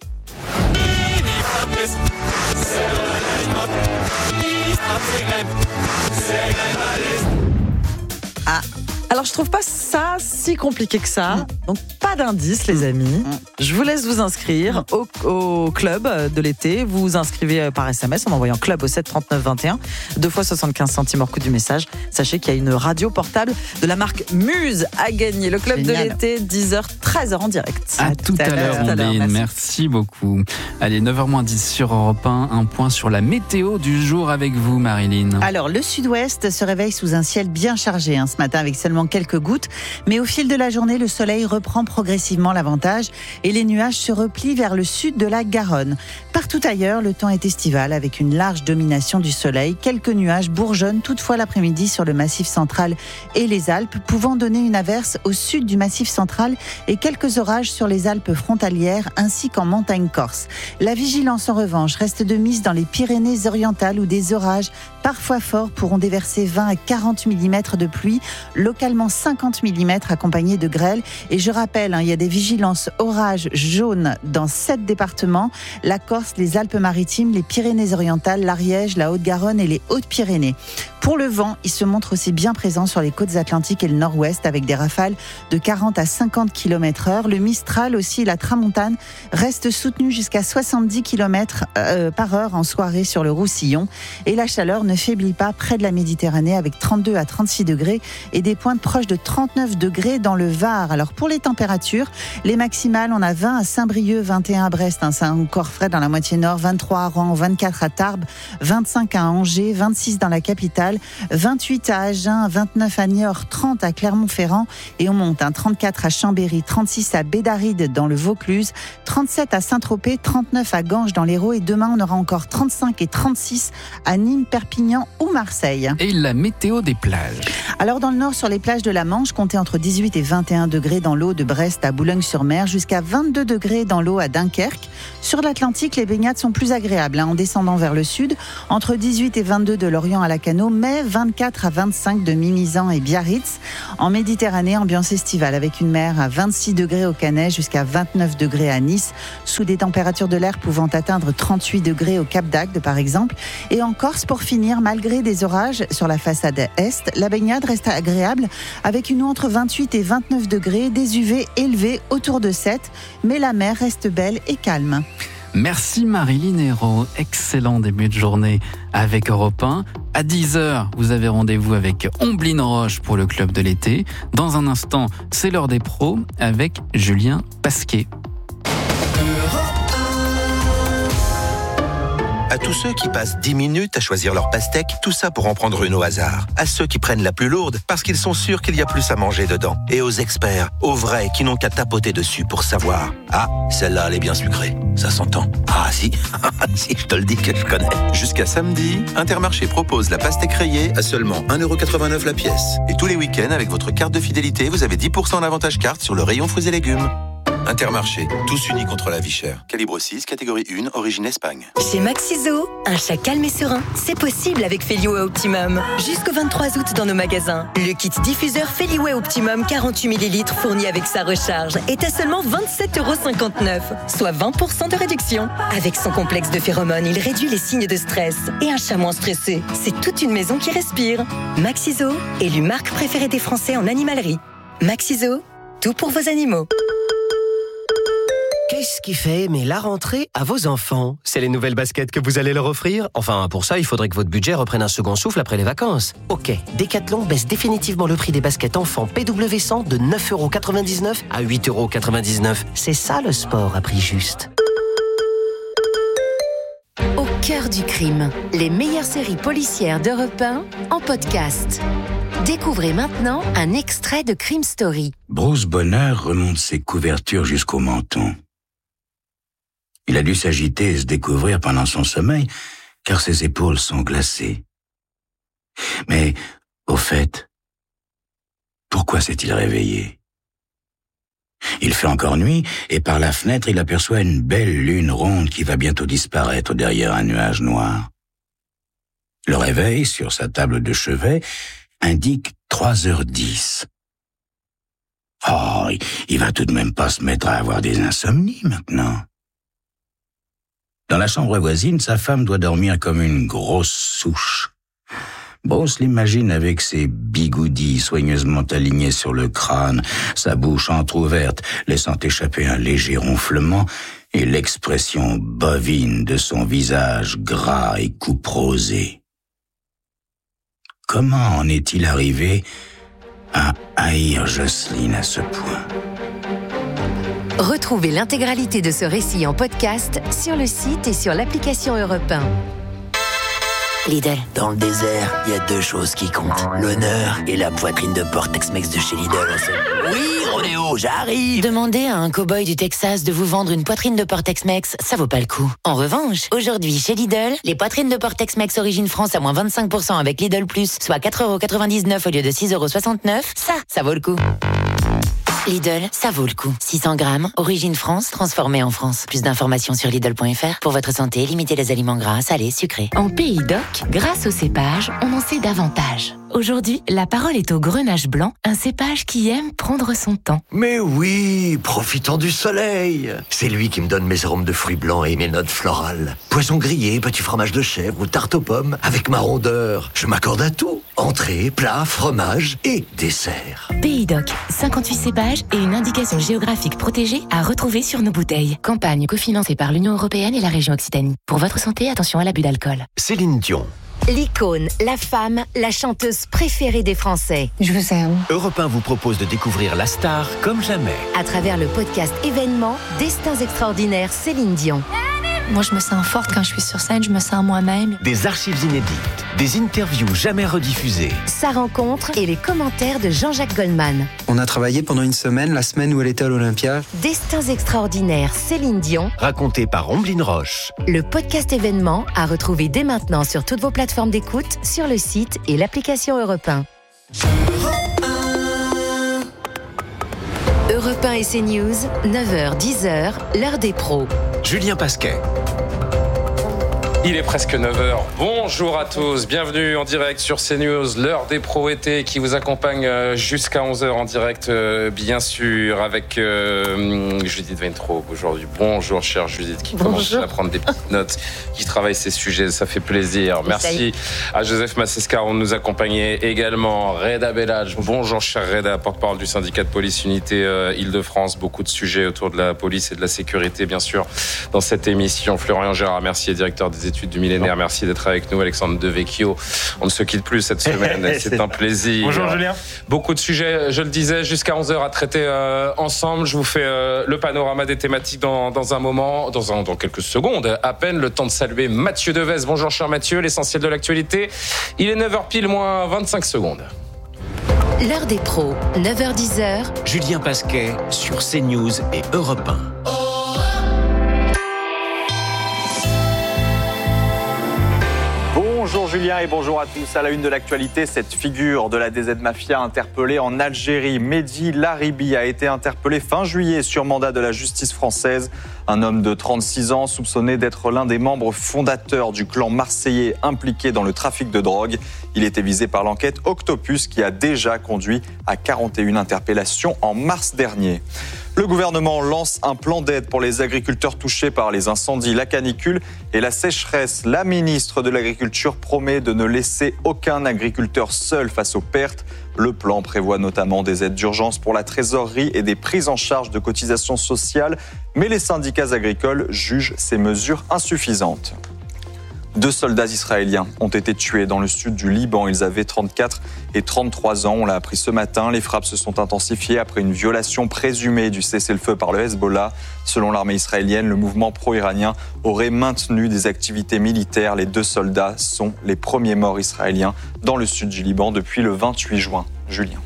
Ah. Alors je trouve pas ça si compliqué que ça. Donc pas d'indice les amis. Je vous laisse vous inscrire au, au club de l'été. Vous vous inscrivez par S M S en envoyant club au sept trente-neuf vingt et un. Deux fois soixante-quinze centimes hors coût du message. Sachez qu'il y a une radio portable de la marque Muse à gagner. Le club Génial. de l'été, dix heures, treize heures en direct. À, à tout à, à l'heure, Ombline. Merci. merci beaucoup. Allez, neuf heures moins dix sur Europe un. Un point sur la météo du jour avec vous, Marie-Line. Alors, le sud-ouest se réveille sous un ciel bien chargé hein, ce matin avec seulement quelques gouttes, mais au fil de la journée, le soleil reprend progressivement l'avantage et les nuages se replient vers le sud de la Garonne. Partout ailleurs, le temps est estival avec une large domination du soleil. Quelques nuages bourgeonnent toutefois l'après-midi sur le Massif central et les Alpes, pouvant donner une averse au sud du Massif central et quelques orages sur les Alpes frontalières ainsi qu'en montagne corse. La vigilance en revanche reste de mise dans les Pyrénées-Orientales où des orages parfois forts pourront déverser vingt à quarante millimètres de pluie, localement cinquante millimètres accompagnés de grêle. Et je rappelle, hein, il y a des vigilances orages jaunes dans sept départements, la Corse, les Alpes-Maritimes, les Pyrénées-Orientales, l'Ariège, la Haute-Garonne et les Hautes-Pyrénées. Pour le vent, il se montre aussi bien présent sur les côtes atlantiques et le nord-ouest avec des rafales de quarante à cinquante kilomètres heure. Le Mistral aussi, la tramontane, reste soutenu jusqu'à soixante-dix kilomètres par heure en soirée sur le Roussillon. Et la chaleur ne faiblit pas près de la Méditerranée avec trente-deux à trente-six degrés et des pointes proches de trente-neuf degrés dans le Var. Alors pour les températures, les maximales, on a vingt à Saint-Brieuc, vingt et un à Brest, hein, c'est encore frais dans la moitié nord, vingt-trois à Rouen, vingt-quatre à Tarbes, vingt-cinq à Angers, vingt-six dans la capitale, vingt-huit à Agen, vingt-neuf à Niort, trente à Clermont-Ferrand et on monte hein, trente-quatre à Chambéry, trente-six à Bédaride dans le Vaucluse, trente-sept à Saint-Tropez, trente-neuf à Ganges dans l'Hérault et demain on aura encore trente-cinq et trente-six à Nîmes, Perpignan ou Marseille. Et la météo des plages. Alors dans le nord, sur les plages de la Manche, comptez entre dix-huit et vingt et un degrés dans l'eau de Brest à Boulogne-sur-Mer, jusqu'à vingt-deux degrés dans l'eau à Dunkerque. Sur l'Atlantique, les baignades sont plus agréables hein, en descendant vers le sud, entre dix-huit et vingt-deux de Lorient à Lacanau, mais vingt-quatre à vingt-cinq de Mimizan et Biarritz. En Méditerranée, ambiance estivale avec une mer à vingt-six degrés au Canet, jusqu'à vingt-neuf degrés à Nice, sous des températures de l'air pouvant atteindre trente-huit degrés au Cap d'Agde par exemple. Et en Corse, pour finir, malgré des orages sur la façade est, la baignade reste agréable avec une eau entre vingt-huit et vingt-neuf degrés, des U V élevés autour de sept, mais la mer reste belle et calme. Merci Marilyn Hérault, excellent début de journée avec Europe un. À dix heures, vous avez rendez-vous avec Omblin Roche pour le club de l'été. Dans un instant, c'est l'heure des pros avec Julien Pasquet. À tous ceux qui passent dix minutes à choisir leur pastèque, tout ça pour en prendre une au hasard. À ceux qui prennent la plus lourde parce qu'ils sont sûrs qu'il y a plus à manger dedans. Et aux experts, aux vrais qui n'ont qu'à tapoter dessus pour savoir. Ah, celle-là elle est bien sucrée, ça s'entend. Ah si, si, je te le dis que je connais. Jusqu'à samedi, Intermarché propose la pastèque rayée à seulement un euro quatre-vingt-neuf la pièce. Et tous les week-ends, avec votre carte de fidélité, vous avez dix pour cent d'avantage carte sur le rayon fruits et légumes. Intermarché, tous unis contre la vie chère. Calibre six, catégorie un, origine Espagne. Chez Maxiso, un chat calme et serein, c'est possible avec Feliway Optimum. Jusqu'au vingt-trois août dans nos magasins. Le kit diffuseur Feliway Optimum quarante-huit millilitres fourni avec sa recharge est à seulement vingt-sept euros cinquante-neuf, soit vingt pour cent de réduction. Avec son complexe de phéromones, il réduit les signes de stress. Et un chat moins stressé, c'est toute une maison qui respire. Maxiso, élu marque préférée des Français en animalerie. Maxiso, tout pour vos animaux. Qu'est-ce qui fait aimer la rentrée à vos enfants? C'est les nouvelles baskets que vous allez leur offrir? Enfin, pour ça, il faudrait que votre budget reprenne un second souffle après les vacances. Ok, Decathlon baisse définitivement le prix des baskets enfants P W cent de neuf euros quatre-vingt-dix-neuf à huit euros quatre-vingt-dix-neuf. C'est ça le sport à prix juste. Au cœur du crime, les meilleures séries policières d'Europe un en podcast. Découvrez maintenant un extrait de Crime Story. Bruce Bonner remonte ses couvertures jusqu'au menton. Il a dû s'agiter et se découvrir pendant son sommeil, car ses épaules sont glacées. Mais, au fait, pourquoi s'est-il réveillé? Il fait encore nuit, et par la fenêtre, il aperçoit une belle lune ronde qui va bientôt disparaître derrière un nuage noir. Le réveil, sur sa table de chevet, indique trois heures dix. Oh, il va tout de même pas se mettre à avoir des insomnies maintenant. Dans la chambre voisine, sa femme doit dormir comme une grosse souche. Bruce l'imagine avec ses bigoudis soigneusement alignés sur le crâne, sa bouche entr'ouverte, laissant échapper un léger ronflement, et l'expression bovine de son visage gras et couperosé. Comment en est-il arrivé à haïr Jocelyne à ce point? Retrouvez l'intégralité de ce récit en podcast sur le site et sur l'application Europe un. Lidl. Dans le désert, il y a deux choses qui comptent. L'honneur et la poitrine de porc Tex-Mex de chez Lidl. Oui, Rodéo, j'arrive. Demandez à un cow-boy du Texas de vous vendre une poitrine de porc Tex-Mex, ça vaut pas le coup. En revanche, aujourd'hui chez Lidl, les poitrines de porc Tex-Mex origine France à moins vingt-cinq pour cent avec Lidl Plus, soit quatre euros quatre-vingt-dix-neuf au lieu de six euros soixante-neuf, ça, ça vaut le coup. Lidl, ça vaut le coup. six cents grammes, origine France, transformée en France. Plus d'informations sur Lidl point F R. Pour votre santé, limitez les aliments gras, salés, sucrés. En Pays d'Oc, grâce au cépage, on en sait davantage. Aujourd'hui, la parole est au grenache blanc, un cépage qui aime prendre son temps. Mais oui, profitant du soleil. C'est lui qui me donne mes arômes de fruits blancs et mes notes florales. Poisson grillé, petit fromage de chèvre ou tarte aux pommes, avec ma rondeur. Je m'accorde à tout. Entrée, plat, fromage et dessert. Pays d'Oc, cinquante-huit cépages et une indication géographique protégée à retrouver sur nos bouteilles. Campagne cofinancée par l'Union européenne et la région Occitanie. Pour votre santé, attention à l'abus d'alcool. Céline Dion. L'icône, la femme, la chanteuse préférée des Français. Je vous aime. Europe un vous propose de découvrir la star comme jamais. À travers le podcast événement Destins extraordinaires Céline Dion. Moi, je me sens forte quand je suis sur scène, je me sens moi-même. Des archives inédites, des interviews jamais rediffusées. Sa rencontre et les commentaires de Jean-Jacques Goldman. On a travaillé pendant une semaine, la semaine où elle était à l'Olympia. Destins extraordinaires Céline Dion. Raconté par Omblin Roche. Le podcast événement à retrouver dès maintenant sur toutes vos plateformes d'écoute, sur le site et l'application Europe un. Europe un et CNews, neuf heures dix, l'heure des pros. Julien Pasquet. Il est presque neuf heures. Bonjour à tous. Bienvenue en direct sur CNews, l'heure des pros été qui vous accompagne jusqu'à onze heures en direct, bien sûr, avec euh, Judith Weintraub aujourd'hui. Bonjour, chère Judith, qui Bonjour. commence à prendre des petites notes, qui travaille ces sujets. Ça fait plaisir. Merci à Joseph Massescaron de nous accompagner également. Reda Bellage. Bonjour, chère Reda, porte-parole du syndicat de police Unité euh, Île-de-France. Beaucoup de sujets autour de la police et de la sécurité, bien sûr, dans cette émission. Florian Gérard, merci, directeur des études du millénaire. Merci d'être avec nous, Alexandre Devecchio. On ne se quitte plus cette semaine. C'est un plaisir. Bonjour Julien. Beaucoup de sujets, je le disais, jusqu'à onze heures à traiter euh, ensemble. Je vous fais euh, le panorama des thématiques dans, dans un moment, dans, un, dans quelques secondes. À peine le temps de saluer Mathieu Devez. Bonjour cher Mathieu, l'essentiel de l'actualité. Il est neuf heures pile moins vingt-cinq secondes. L'heure des pros, neuf heures dix. Julien Pasquet sur CNews et Europe un. Bonjour Julien et bonjour à tous. À la une de l'actualité, cette figure de la D Z Mafia interpellée en Algérie. Mehdi Laribi a été interpellé fin juillet sur mandat de la justice française. Un homme de trente-six ans soupçonné d'être l'un des membres fondateurs du clan marseillais impliqué dans le trafic de drogue. Il était visé par l'enquête Octopus qui a déjà conduit à quarante et une interpellations en mars dernier. Le gouvernement lance un plan d'aide pour les agriculteurs touchés par les incendies, la canicule et la sécheresse. La ministre de l'Agriculture promet de ne laisser aucun agriculteur seul face aux pertes. Le plan prévoit notamment des aides d'urgence pour la trésorerie et des prises en charge de cotisations sociales, mais les syndicats agricoles jugent ces mesures insuffisantes. Deux soldats israéliens ont été tués dans le sud du Liban. Ils avaient trente-quatre et trente-trois ans. On l'a appris ce matin. Les frappes se sont intensifiées après une violation présumée du cessez-le-feu par le Hezbollah. Selon l'armée israélienne, le mouvement pro-iranien aurait maintenu des activités militaires. Les deux soldats sont les premiers morts israéliens dans le sud du Liban depuis le vingt-huit juin. Julien.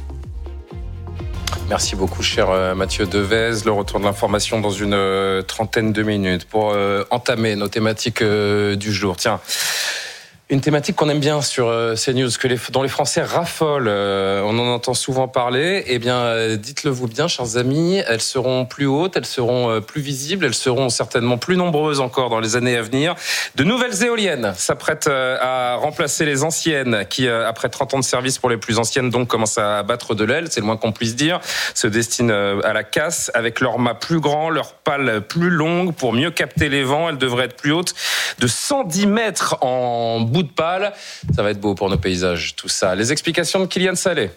Merci beaucoup, cher Mathieu Devez. Le retour de l'information dans une euh, trentaine de minutes pour euh, entamer nos thématiques euh, du jour. Tiens, une thématique qu'on aime bien sur euh, CNews, que les, dont les Français raffolent, euh, on en entend souvent parler. Eh bien, euh, dites-le vous bien, chers amis, elles seront plus hautes, elles seront euh, plus visibles, elles seront certainement plus nombreuses encore dans les années à venir. De nouvelles éoliennes s'apprêtent euh, à remplacer les anciennes qui, euh, après trente ans de service pour les plus anciennes, donc commencent à battre de l'aile, c'est le moins qu'on puisse dire, se destinent euh, à la casse avec leurs mâts plus grands, leurs pales plus longues pour mieux capter les vents. Elles devraient être plus hautes de cent dix mètres en bout de pales. Ça va être beau pour nos paysages, tout ça. Les explications de Kylian Salé.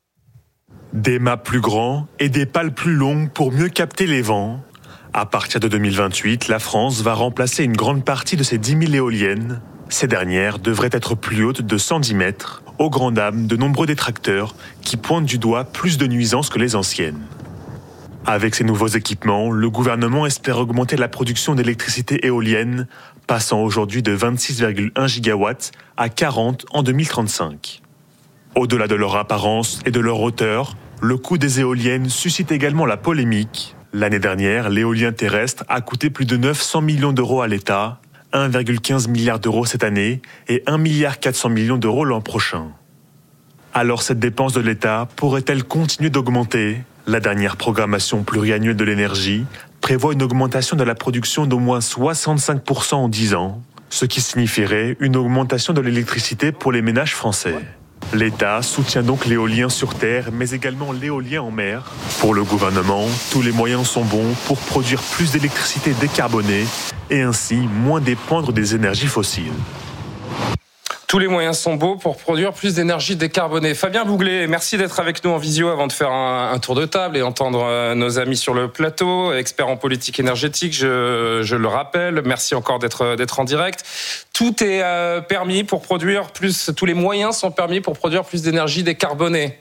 Des mâts plus grands et des pales plus longues pour mieux capter les vents. À partir de deux mille vingt-huit, la France va remplacer une grande partie de ses dix mille éoliennes. Ces dernières devraient être plus hautes de cent dix mètres, aux grandes dames de nombreux détracteurs qui pointent du doigt plus de nuisances que les anciennes. Avec ces nouveaux équipements, le gouvernement espère augmenter la production d'électricité éolienne, passant aujourd'hui de vingt-six virgule un gigawatts à quarante en deux mille trente-cinq. Au-delà de leur apparence et de leur hauteur, le coût des éoliennes suscite également la polémique. L'année dernière, l'éolien terrestre a coûté plus de neuf cents millions d'euros à l'État, un virgule quinze milliard d'euros cette année et un virgule quatre milliard d'euros l'an prochain. Alors cette dépense de l'État pourrait-elle continuer d'augmenter ? La dernière programmation pluriannuelle de l'énergie prévoit une augmentation de la production d'au moins soixante-cinq pour cent en dix ans, ce qui signifierait une augmentation de l'électricité pour les ménages français. L'État soutient donc l'éolien sur terre, mais également l'éolien en mer. Pour le gouvernement, tous les moyens sont bons pour produire plus d'électricité décarbonée et ainsi moins dépendre des énergies fossiles. Tous les moyens sont beaux pour produire plus d'énergie décarbonée. Fabien Bouglet, merci d'être avec nous en visio avant de faire un, un tour de table et entendre euh, nos amis sur le plateau, experts en politique énergétique, je, je le rappelle. Merci encore d'être, d'être en direct. Tout est euh, permis pour produire plus, tous les moyens sont permis pour produire plus d'énergie décarbonée.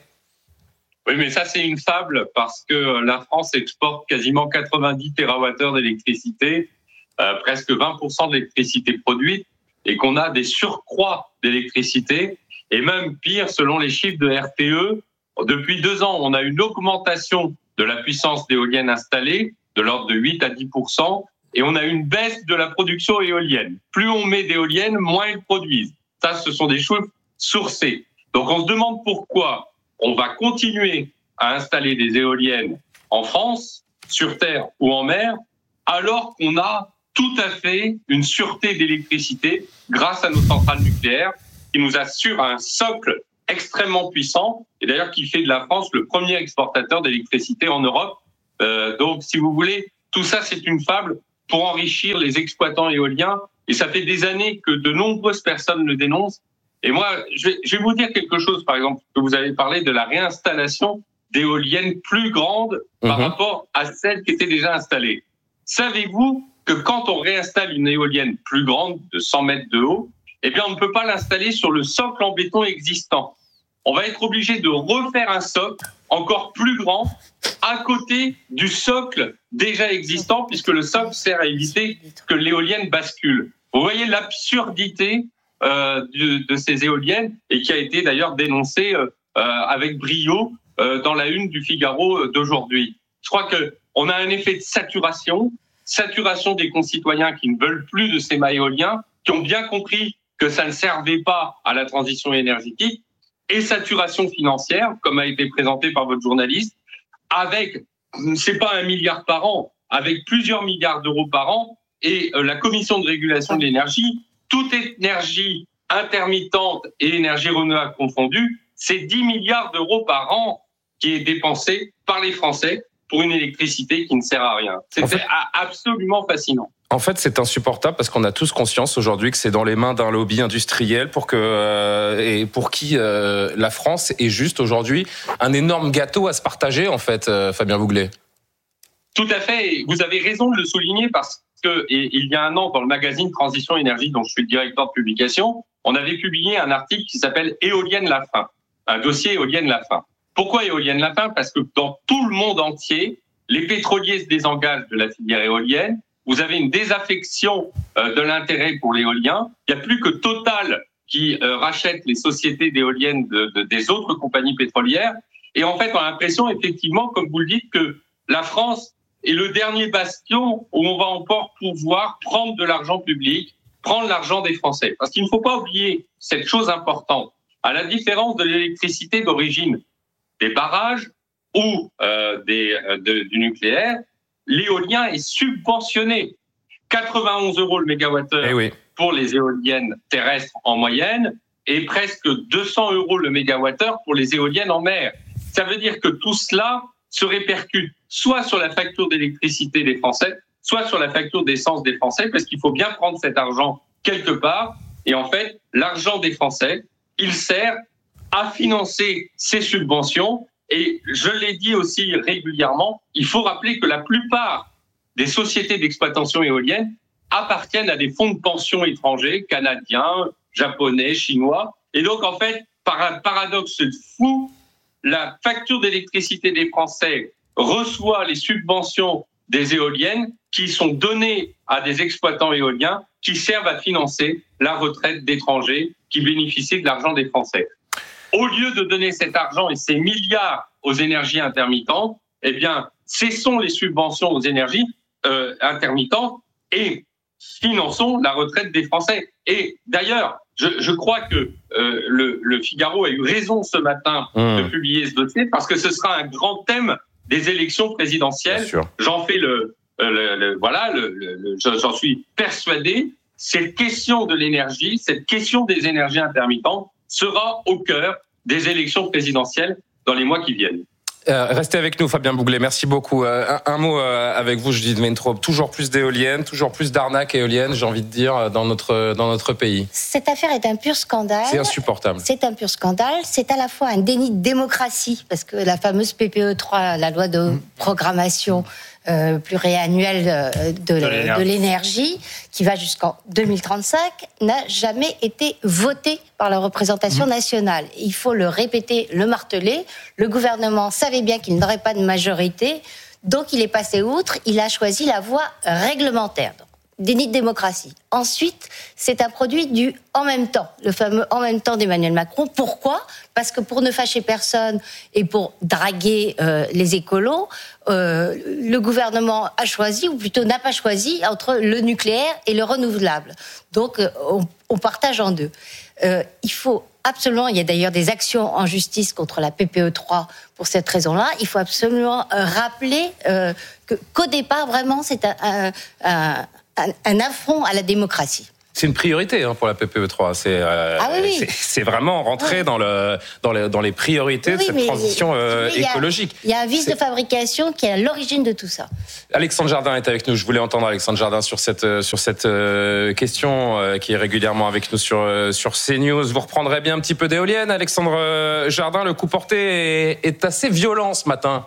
Oui, mais ça, c'est une fable parce que la France exporte quasiment quatre-vingt-dix térawattheures d'électricité, euh, presque vingt pour cent de l'électricité produite, et qu'on a des surcroîts d'électricité. Et même pire, selon les chiffres de R T E, depuis deux ans, on a une augmentation de la puissance d'éoliennes installées de l'ordre de huit à dix pour cent, et on a une baisse de la production éolienne. Plus on met d'éoliennes, moins elles produisent. Ça, ce sont des chiffres sourcés. Donc on se demande pourquoi on va continuer à installer des éoliennes en France, sur terre ou en mer, alors qu'on a tout à fait une sûreté d'électricité grâce à nos centrales nucléaires qui nous assurent un socle extrêmement puissant et d'ailleurs qui fait de la France le premier exportateur d'électricité en Europe. Euh, donc, si vous voulez, tout ça, c'est une fable pour enrichir les exploitants éoliens et ça fait des années que de nombreuses personnes le dénoncent. Et moi, je vais, je vais vous dire quelque chose, par exemple, que vous avez parlé de la réinstallation d'éoliennes plus grandes mmh. par rapport à celles qui étaient déjà installées. Savez-vous que quand on réinstalle une éolienne plus grande de cent mètres de haut, eh bien, on ne peut pas l'installer sur le socle en béton existant. On va être obligé de refaire un socle encore plus grand à côté du socle déjà existant, puisque le socle sert à éviter que l'éolienne bascule. Vous voyez l'absurdité euh, de, de ces éoliennes et qui a été d'ailleurs dénoncée euh, avec brio euh, dans la une du Figaro d'aujourd'hui. Je crois que on a un effet de saturation. Saturation des concitoyens qui ne veulent plus de ces mâts éoliens, qui ont bien compris que ça ne servait pas à la transition énergétique, et saturation financière, comme a été présenté par votre journaliste, avec, c'est pas un milliard par an, avec plusieurs milliards d'euros par an, et la Commission de régulation de l'énergie, toute énergie intermittente et énergie renouvelable confondue, c'est dix milliards d'euros par an qui est dépensé par les Français pour une électricité qui ne sert à rien. C'était en fait, absolument fascinant. En fait, c'est insupportable parce qu'on a tous conscience aujourd'hui que c'est dans les mains d'un lobby industriel pour que euh, et pour qui euh, la France est juste aujourd'hui un énorme gâteau à se partager, en fait, euh, Fabien Bouglet. Tout à fait. Vous avez raison de le souligner parce que et, il y a un an, dans le magazine Transition Énergie, dont je suis le directeur de publication, on avait publié un article qui s'appelle Éolienne la fin, un dossier Éolienne la fin. Pourquoi éolienne la fin ? Parce que dans tout le monde entier, les pétroliers se désengagent de la filière éolienne. Vous avez une désaffection euh, de l'intérêt pour l'éolien. Il n'y a plus que Total qui euh, rachète les sociétés d'éoliennes de, de, des autres compagnies pétrolières. Et en fait, on a l'impression, effectivement, comme vous le dites, que la France est le dernier bastion où on va encore pouvoir prendre de l'argent public, prendre l'argent des Français. Parce qu'il ne faut pas oublier cette chose importante. À la différence de l'électricité d'origine des barrages ou euh, des, euh, de, du nucléaire, l'éolien est subventionné. quatre-vingt-onze euros le mégawattheure eh oui. pour les éoliennes terrestres en moyenne et presque deux cents euros le mégawattheure pour les éoliennes en mer. Ça veut dire que tout cela se répercute soit sur la facture d'électricité des Français, soit sur la facture d'essence des Français, parce qu'il faut bien prendre cet argent quelque part. Et en fait, l'argent des Français, il sert à financer ces subventions. Et je l'ai dit aussi régulièrement, il faut rappeler que la plupart des sociétés d'exploitation éolienne appartiennent à des fonds de pension étrangers, canadiens, japonais, chinois. Et donc, en fait, par un paradoxe fou, la facture d'électricité des Français reçoit les subventions des éoliennes qui sont données à des exploitants éoliens qui servent à financer la retraite d'étrangers qui bénéficient de l'argent des Français. Au lieu de donner cet argent et ces milliards aux énergies intermittentes, eh bien, cessons les subventions aux énergies euh, intermittentes et finançons la retraite des Français. Et d'ailleurs, je, je crois que euh, le, le Figaro a eu raison ce matin mmh. de publier ce dossier parce que ce sera un grand thème des élections présidentielles. J'en fais le, le, le voilà, le, le, j'en suis persuadé. Cette question de l'énergie, cette question des énergies intermittentes sera au cœur des élections présidentielles dans les mois qui viennent. Euh, restez avec nous, Fabien Bouglet, merci beaucoup. Euh, un, un mot euh, avec vous, Judith Weintraub. Toujours plus d'éoliennes, toujours plus d'arnaques éoliennes, j'ai envie de dire, dans notre, dans notre pays. Cette affaire est un pur scandale. C'est insupportable. C'est un pur scandale. C'est à la fois un déni de démocratie, parce que la fameuse P P E trois, la loi de mmh. programmation euh, pluriannuelle euh, de, de, de l'énergie, qui va jusqu'en deux mille trente-cinq, n'a jamais été votée par la représentation mmh. nationale. Il faut le répéter, le marteler. Le gouvernement savait bien qu'il n'aurait pas de majorité, donc il est passé outre, il a choisi la voie réglementaire. Donc, déni de démocratie. Ensuite, c'est un produit du « en même temps », le fameux « en même temps » d'Emmanuel Macron. Pourquoi ? Parce que pour ne fâcher personne et pour draguer euh, les écolos, euh, le gouvernement a choisi, ou plutôt n'a pas choisi, entre le nucléaire et le renouvelable. Donc, euh, on, on partage en deux. Euh, il faut absolument, il y a d'ailleurs des actions en justice contre la P P E trois pour cette raison-là, il faut absolument euh, rappeler euh, que, qu'au départ, vraiment, c'est un... un, un Un, un affront à la démocratie. C'est une priorité hein, pour la P P E trois. C'est, euh, ah oui, oui. c'est, c'est vraiment rentrer oui. dans, le, dans, le, dans les priorités oui, de cette transition euh, oui, écologique. Il y a un vice c'est... de fabrication qui est à l'origine de tout ça. Alexandre Jardin est avec nous. Je voulais entendre Alexandre Jardin sur cette, sur cette euh, question euh, qui est régulièrement avec nous sur, euh, sur CNews. Vous reprendrez bien un petit peu d'éoliennes, Alexandre Jardin. Le coup porté est, est assez violent ce matin.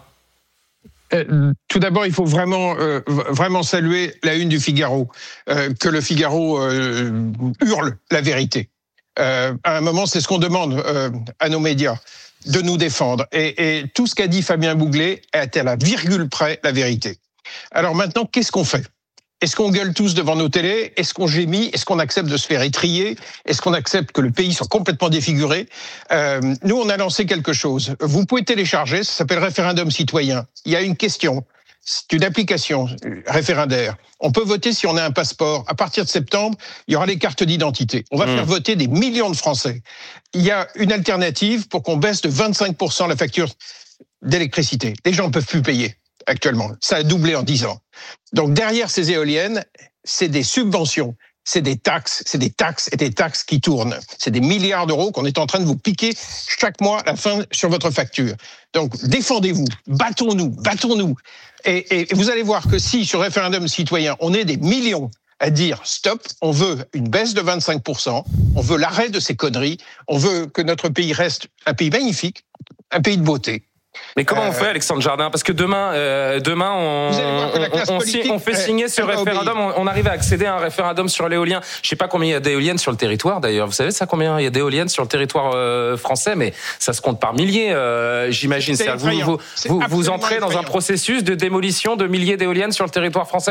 Euh, tout d'abord, il faut vraiment, euh, vraiment saluer la une du Figaro, euh, que le Figaro euh, hurle la vérité. Euh, à un moment, c'est ce qu'on demande euh, à nos médias, de nous défendre. Et, et tout ce qu'a dit Fabien Bouglet est à la virgule près la vérité. Alors maintenant, qu'est-ce qu'on fait ? Est-ce qu'on gueule tous devant nos télés ? Est-ce qu'on gémit ? Est-ce qu'on accepte de se faire étriller ? Est-ce qu'on accepte que le pays soit complètement défiguré ? euh, Nous, on a lancé quelque chose. Vous pouvez télécharger, ça s'appelle Référendum citoyen. Il y a une question, c'est une application référendaire. On peut voter si on a un passeport. À partir de septembre, il y aura les cartes d'identité. On va mmh. faire voter des millions de Français. Il y a une alternative pour qu'on baisse de vingt-cinq pour cent la facture d'électricité. Les gens ne peuvent plus payer. Actuellement. Ça a doublé en dix ans. Donc derrière ces éoliennes, c'est des subventions, c'est des taxes, c'est des taxes et des taxes qui tournent. C'est des milliards d'euros qu'on est en train de vous piquer chaque mois à la fin sur votre facture. Donc défendez-vous, battons-nous, battons-nous. Et, et vous allez voir que si sur référendum citoyen, on est des millions à dire stop, on veut une baisse de vingt-cinq pour cent, on veut l'arrêt de ces conneries, on veut que notre pays reste un pays magnifique, un pays de beauté. Mais comment euh, on fait, Alexandre Jardin ? Parce que demain, euh, demain, on, on, on, on fait signer ce référendum. On, on arrive à accéder à un référendum sur l'éolien. Je sais pas combien il y a d'éoliennes sur le territoire. D'ailleurs, vous savez ça combien il y a d'éoliennes sur le territoire euh, français, mais ça se compte par milliers. Euh, j'imagine. C'est c'est vous, vous, vous, vous entrez dans un processus de démolition de milliers d'éoliennes sur le territoire français ?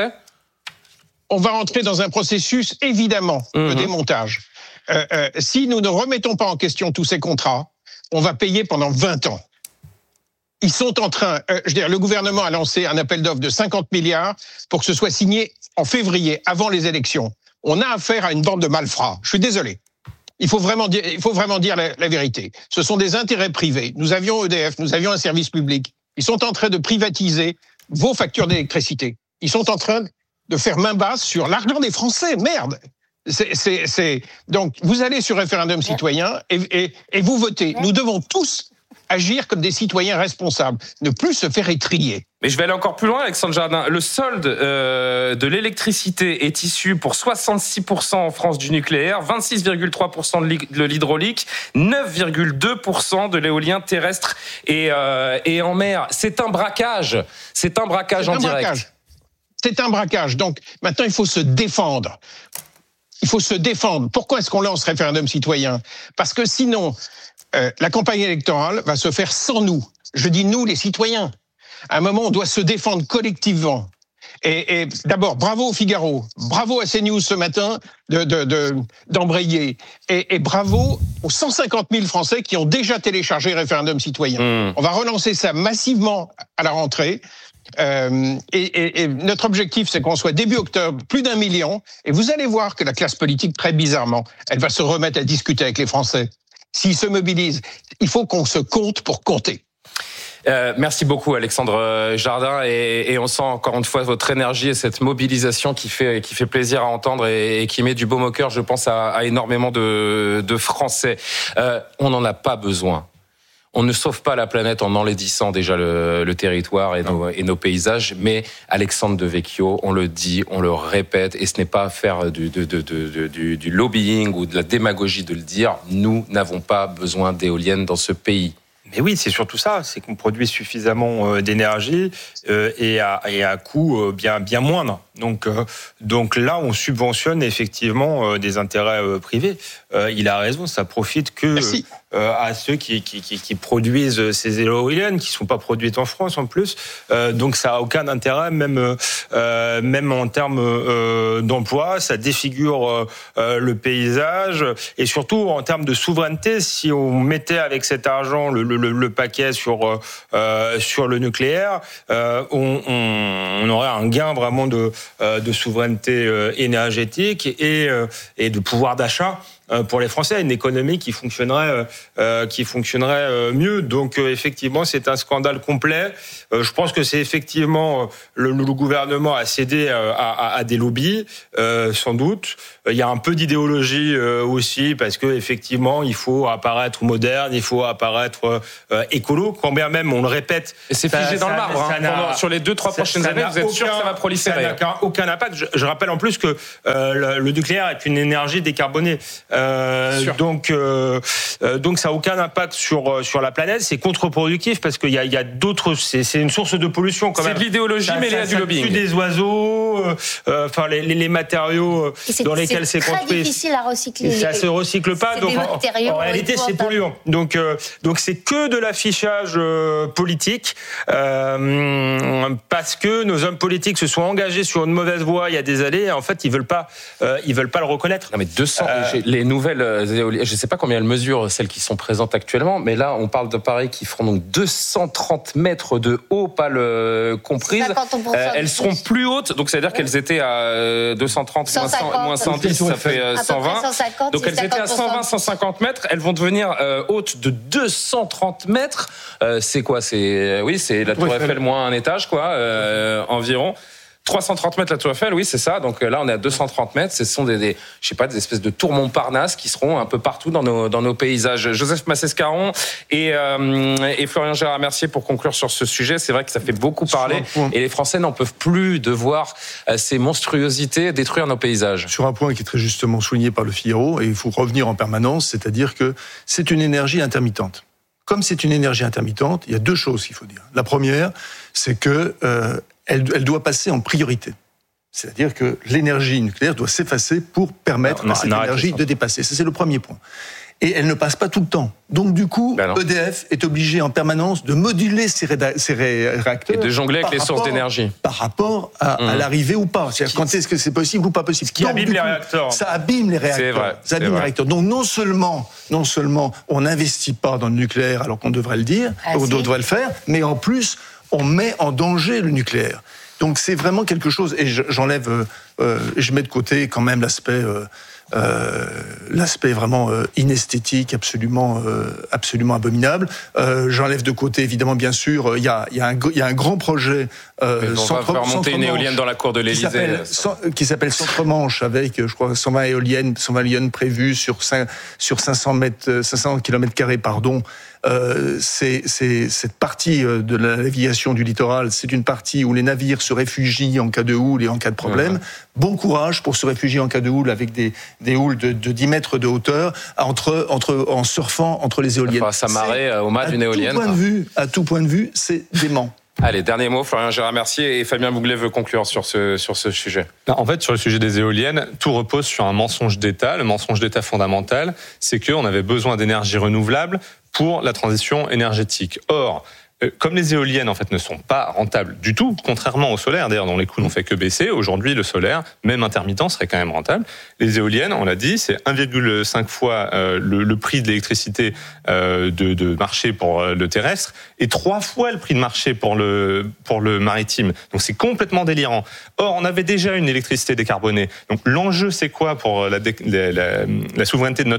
On va entrer dans un processus évidemment mmh. de démontage. Euh, euh, si nous ne remettons pas en question tous ces contrats, on va payer pendant vingt ans. Ils sont en train, euh, je veux dire, le gouvernement a lancé un appel d'offres de cinquante milliards pour que ce soit signé en février, avant les élections. On a affaire à une bande de malfrats. Je suis désolé. Il faut vraiment dire, il faut vraiment dire la, la vérité. Ce sont des intérêts privés. Nous avions E D F, nous avions un service public. Ils sont en train de privatiser vos factures d'électricité. Ils sont en train de faire main basse sur l'argent des Français. Merde. C'est, c'est, c'est... Donc, vous allez sur référendum citoyen et, et, et vous votez. Nous devons tous agir comme des citoyens responsables, ne plus se faire étriller. Mais je vais aller encore plus loin, Alexandre Jardin. Le solde euh, de l'électricité est issu pour soixante-six pour cent en France du nucléaire, vingt-six virgule trois pour cent de l'hydraulique, neuf virgule deux pour cent de l'éolien terrestre et, euh, et en mer. C'est un braquage. C'est un braquage C'est en un direct. Braquage. C'est un braquage. Donc maintenant, il faut se défendre. Il faut se défendre. Pourquoi est-ce qu'on lance référendum citoyen ? Parce que sinon, euh, la campagne électorale va se faire sans nous. Je dis nous, les citoyens. À un moment, on doit se défendre collectivement. Et, et d'abord, bravo au Figaro, bravo à CNews ce matin de, de, de, d'embrayer, et, et bravo aux cent cinquante mille Français qui ont déjà téléchargé référendum citoyen. Mmh. On va relancer ça massivement à la rentrée. Euh, et, et, et notre objectif, c'est qu'on soit début octobre, plus d'un million. Et vous allez voir que la classe politique, très bizarrement, elle va se remettre à discuter avec les Français. S'ils se mobilisent, il faut qu'on se compte pour compter. Euh, merci beaucoup Alexandre Jardin et, et on sent encore une fois votre énergie et cette mobilisation qui fait qui fait plaisir à entendre et, et qui met du baume au cœur, je pense à, à énormément de, de Français. Euh, on n'en a pas besoin. On ne sauve pas la planète en enlaidissant déjà le, le territoire et nos, et nos paysages, mais Alexandre Devecchio, on le dit, on le répète, et ce n'est pas faire du, de, de, de, du, du lobbying ou de la démagogie de le dire, nous n'avons pas besoin d'éoliennes dans ce pays. Mais oui, c'est surtout ça, c'est qu'on produit suffisamment d'énergie euh, et à, et à coût euh, bien, bien moindre. Donc, euh, donc là, on subventionne effectivement euh, des intérêts euh, privés. Euh, il a raison, ça profite que euh, à ceux qui, qui, qui, qui produisent ces éoliennes, qui ne sont pas produites en France en plus. Euh, donc ça n'a aucun intérêt, même, euh, même en termes euh, d'emploi. Ça défigure euh, le paysage et surtout en termes de souveraineté, si on mettait avec cet argent le, le, le paquet sur, euh, sur le nucléaire, euh, on, on, on aurait un gain vraiment de de souveraineté énergétique et, et de pouvoir d'achat pour les Français, une économie qui fonctionnerait, euh, qui fonctionnerait euh, mieux. Donc euh, effectivement, c'est un scandale complet. Euh, je pense que c'est effectivement le, le gouvernement a cédé à, à, à des lobbies, euh, sans doute. Il y a un peu d'idéologie euh, aussi parce que effectivement, il faut apparaître moderne, il faut apparaître euh, écolo. Quand bien même, on le répète. Et c'est figé dans le marbre. Hein. Pendant, sur les deux, trois prochaines années, vous êtes aucun, sûr que ça va proliférer. Ça n'a aucun impact. Je, je rappelle en plus que euh, le, le nucléaire est une énergie décarbonée. Euh, donc, euh, donc ça n'a aucun impact sur sur la planète. C'est contre-productif parce qu'il y a, il y a d'autres. C'est, c'est une source de pollution quand c'est même. C'est de l'idéologie, ça, mais il y a du lobbying. Ça tue des oiseaux. Euh, enfin, les, les matériaux dans lesquels c'est, c'est construit. C'est difficile à recycler. Ça se recycle pas. Donc en, en réalité, c'est polluant. Donc euh, donc c'est que de l'affichage euh, politique euh, parce que nos hommes politiques se sont engagés sur une mauvaise voie il y a des années. Et en fait, ils veulent pas euh, ils veulent pas le reconnaître. Non mais deux cents. Euh, les nouvelles éoliennes, je ne sais pas combien elles mesurent, celles qui sont présentes actuellement, mais là, on parle d'appareils qui feront donc deux cent trente mètres de haut, pas le comprises. Euh, elles seront plus hautes, donc ça veut dire qu'elles étaient à deux cent trente, cent cinquante, moins cent dix, ça fait cent vingt. cent cinquante, donc elles étaient à cent vingt, cent cinquante mètres, elles vont devenir euh, hautes de deux cent trente mètres. Euh, c'est quoi? C'est oui, c'est la Tour Eiffel moins un étage, quoi, euh, environ. trois cent trente mètres la Tour Eiffel, oui, c'est ça. Donc là, on est à deux cent trente mètres. Ce sont des, des je sais pas, des espèces de tours Montparnasse qui seront un peu partout dans nos, dans nos paysages. Joseph Massescaron et, euh, et Florian Gérard-Mercier pour conclure sur ce sujet. C'est vrai que ça fait beaucoup parler et les Français n'en peuvent plus de voir ces monstruosités détruire nos paysages. Sur un point qui est très justement souligné par le Figaro, et il faut revenir en permanence, c'est-à-dire que c'est une énergie intermittente. Comme c'est une énergie intermittente, il y a deux choses qu'il faut dire. La première, c'est que euh, Elle, elle doit passer en priorité. C'est-à-dire que l'énergie nucléaire doit s'effacer pour permettre non, non, à cette énergie de dépasser. Ça, c'est le premier point. Et elle ne passe pas tout le temps. Donc, du coup, ben E D F est obligé en permanence de moduler ses, réda- ses ré- réacteurs. Et de jongler avec les rapport, sources d'énergie. Par rapport à, mmh. à l'arrivée ou pas. C'est-à-dire quand est-ce que c'est possible ou pas possible. Ce qui Donc, abîme les coup, réacteurs. Ça abîme les réacteurs. C'est vrai. Ça abîme c'est les vrai. réacteurs. Donc, non seulement, non seulement on n'investit pas dans le nucléaire alors qu'on devrait le dire, ah, on si. devrait le faire, mais en plus, on met en danger le nucléaire. Donc c'est vraiment quelque chose, et j'enlève, euh, je mets de côté quand même l'aspect, euh, euh, l'aspect vraiment euh, inesthétique, absolument, euh, absolument abominable. Euh, j'enlève de côté évidemment, bien sûr, il y a, il y a un, il y a un grand projet. Euh, on centre, va faire monter une éolienne dans la cour de l'Élysée. Qui s'appelle, qui s'appelle Centre-Manche, avec, je crois, cent vingt éoliennes, cent vingt éoliennes prévues sur cinq, sur cinq cents mètres, cinq cents kilomètres carrés, pardon. Euh, c'est, c'est cette partie de la navigation du littoral, c'est une partie où les navires se réfugient en cas de houle et en cas de problème. Mmh. Bon courage pour se réfugier en cas de houle avec des, des houles de, de dix mètres de hauteur, entre, entre, en surfant entre les éoliennes. Enfin, ça marrait au mât d'une éolienne. Tout point de vue, à tout point de vue, c'est dément. Allez, dernier mot, Florian Gérard-Mercier, et Fabien Bouglet veut conclure sur ce, sur ce sujet. En fait, sur le sujet des éoliennes, tout repose sur un mensonge d'État. Le mensonge d'État fondamental, c'est qu'on avait besoin d'énergie renouvelable pour la transition énergétique. Or, comme les éoliennes en fait ne sont pas rentables du tout, contrairement au solaire d'ailleurs dont les coûts n'ont fait que baisser, aujourd'hui le solaire, même intermittent, serait quand même rentable. Les éoliennes, on l'a dit, c'est un virgule cinq fois euh, le, le prix de l'électricité euh, de, de marché pour le terrestre et trois fois le prix de marché pour le pour le maritime. Donc c'est complètement délirant. Or, on avait déjà une électricité décarbonée. Donc l'enjeu, c'est quoi pour la, la, la, la souveraineté de notre pays ?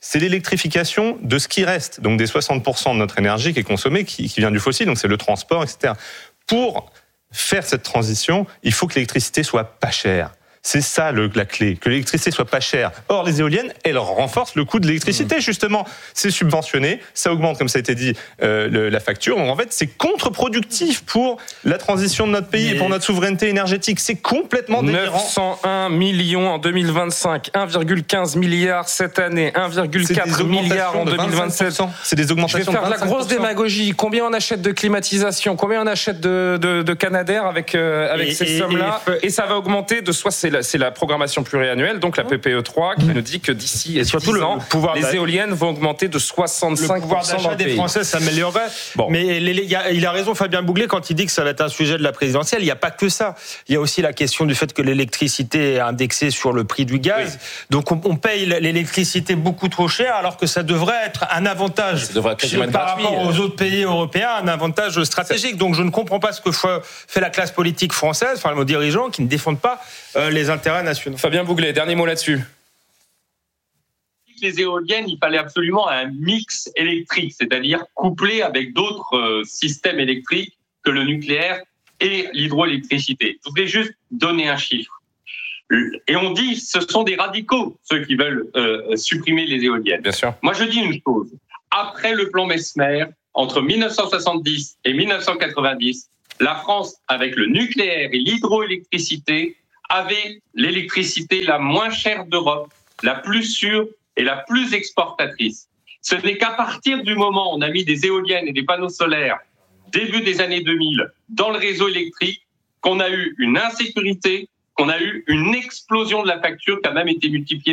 c'est l'électrification de ce qui reste, donc des soixante pour cent de notre énergie qui est consommée, qui, qui vient du fossile, donc c'est le transport, et cetera. Pour faire cette transition, il faut que l'électricité soit pas chère. C'est ça le, la clé, que l'électricité soit pas chère. Or, les éoliennes, elles renforcent le coût de l'électricité, justement. C'est subventionné, ça augmente, comme ça a été dit, euh, le, la facture. Donc, en fait, c'est contre-productif pour la transition de notre pays et pour notre souveraineté énergétique. C'est complètement délirant. neuf cent un millions en deux mille vingt-cinq, un virgule quinze milliard cette année, un virgule quatre milliard en deux mille vingt-sept. C'est des augmentations de Je vais faire de la grosse démagogie. Combien on achète de climatisation? Combien on achète de, de, de Canadair avec, euh, avec et, ces et, sommes-là et, et ça va augmenter de soit c'est c'est la programmation pluriannuelle, donc la P P E trois, qui nous dit que d'ici et surtout le ans, pouvoir les éoliennes vont augmenter de soixante-cinq pour cent. Le pouvoir d'achat des Français s'améliorerait. Bon. Mais les, les, il a raison Fabien Bouglet quand il dit que ça va être un sujet de la présidentielle. Il n'y a pas que ça. Il y a aussi la question du fait que l'électricité est indexée sur le prix du gaz. Oui. Donc on, on paye l'électricité beaucoup trop cher, alors que ça devrait être un avantage ça devrait être par gratuit. rapport aux autres pays européens, un avantage stratégique. Donc je ne comprends pas ce que fait la classe politique française, enfin nos dirigeants, qui ne défendent pas euh, les intérêts nationaux. Fabien Bouglet, dernier mot là-dessus. Les éoliennes, il fallait absolument un mix électrique, c'est-à-dire couplé avec d'autres euh, systèmes électriques que le nucléaire et l'hydroélectricité. Je voudrais juste donner un chiffre. Et on dit ce sont des radicaux, ceux qui veulent euh, supprimer les éoliennes. Bien sûr. Moi, je dis une chose. Après le plan Messmer, entre dix-neuf cent soixante-dix et dix-neuf cent quatre-vingt-dix, la France, avec le nucléaire et l'hydroélectricité, avait l'électricité la moins chère d'Europe, la plus sûre et la plus exportatrice. Ce n'est qu'à partir du moment où on a mis des éoliennes et des panneaux solaires, début des années deux mille, dans le réseau électrique, qu'on a eu une insécurité, qu'on a eu une explosion de la facture qui a même été multipliée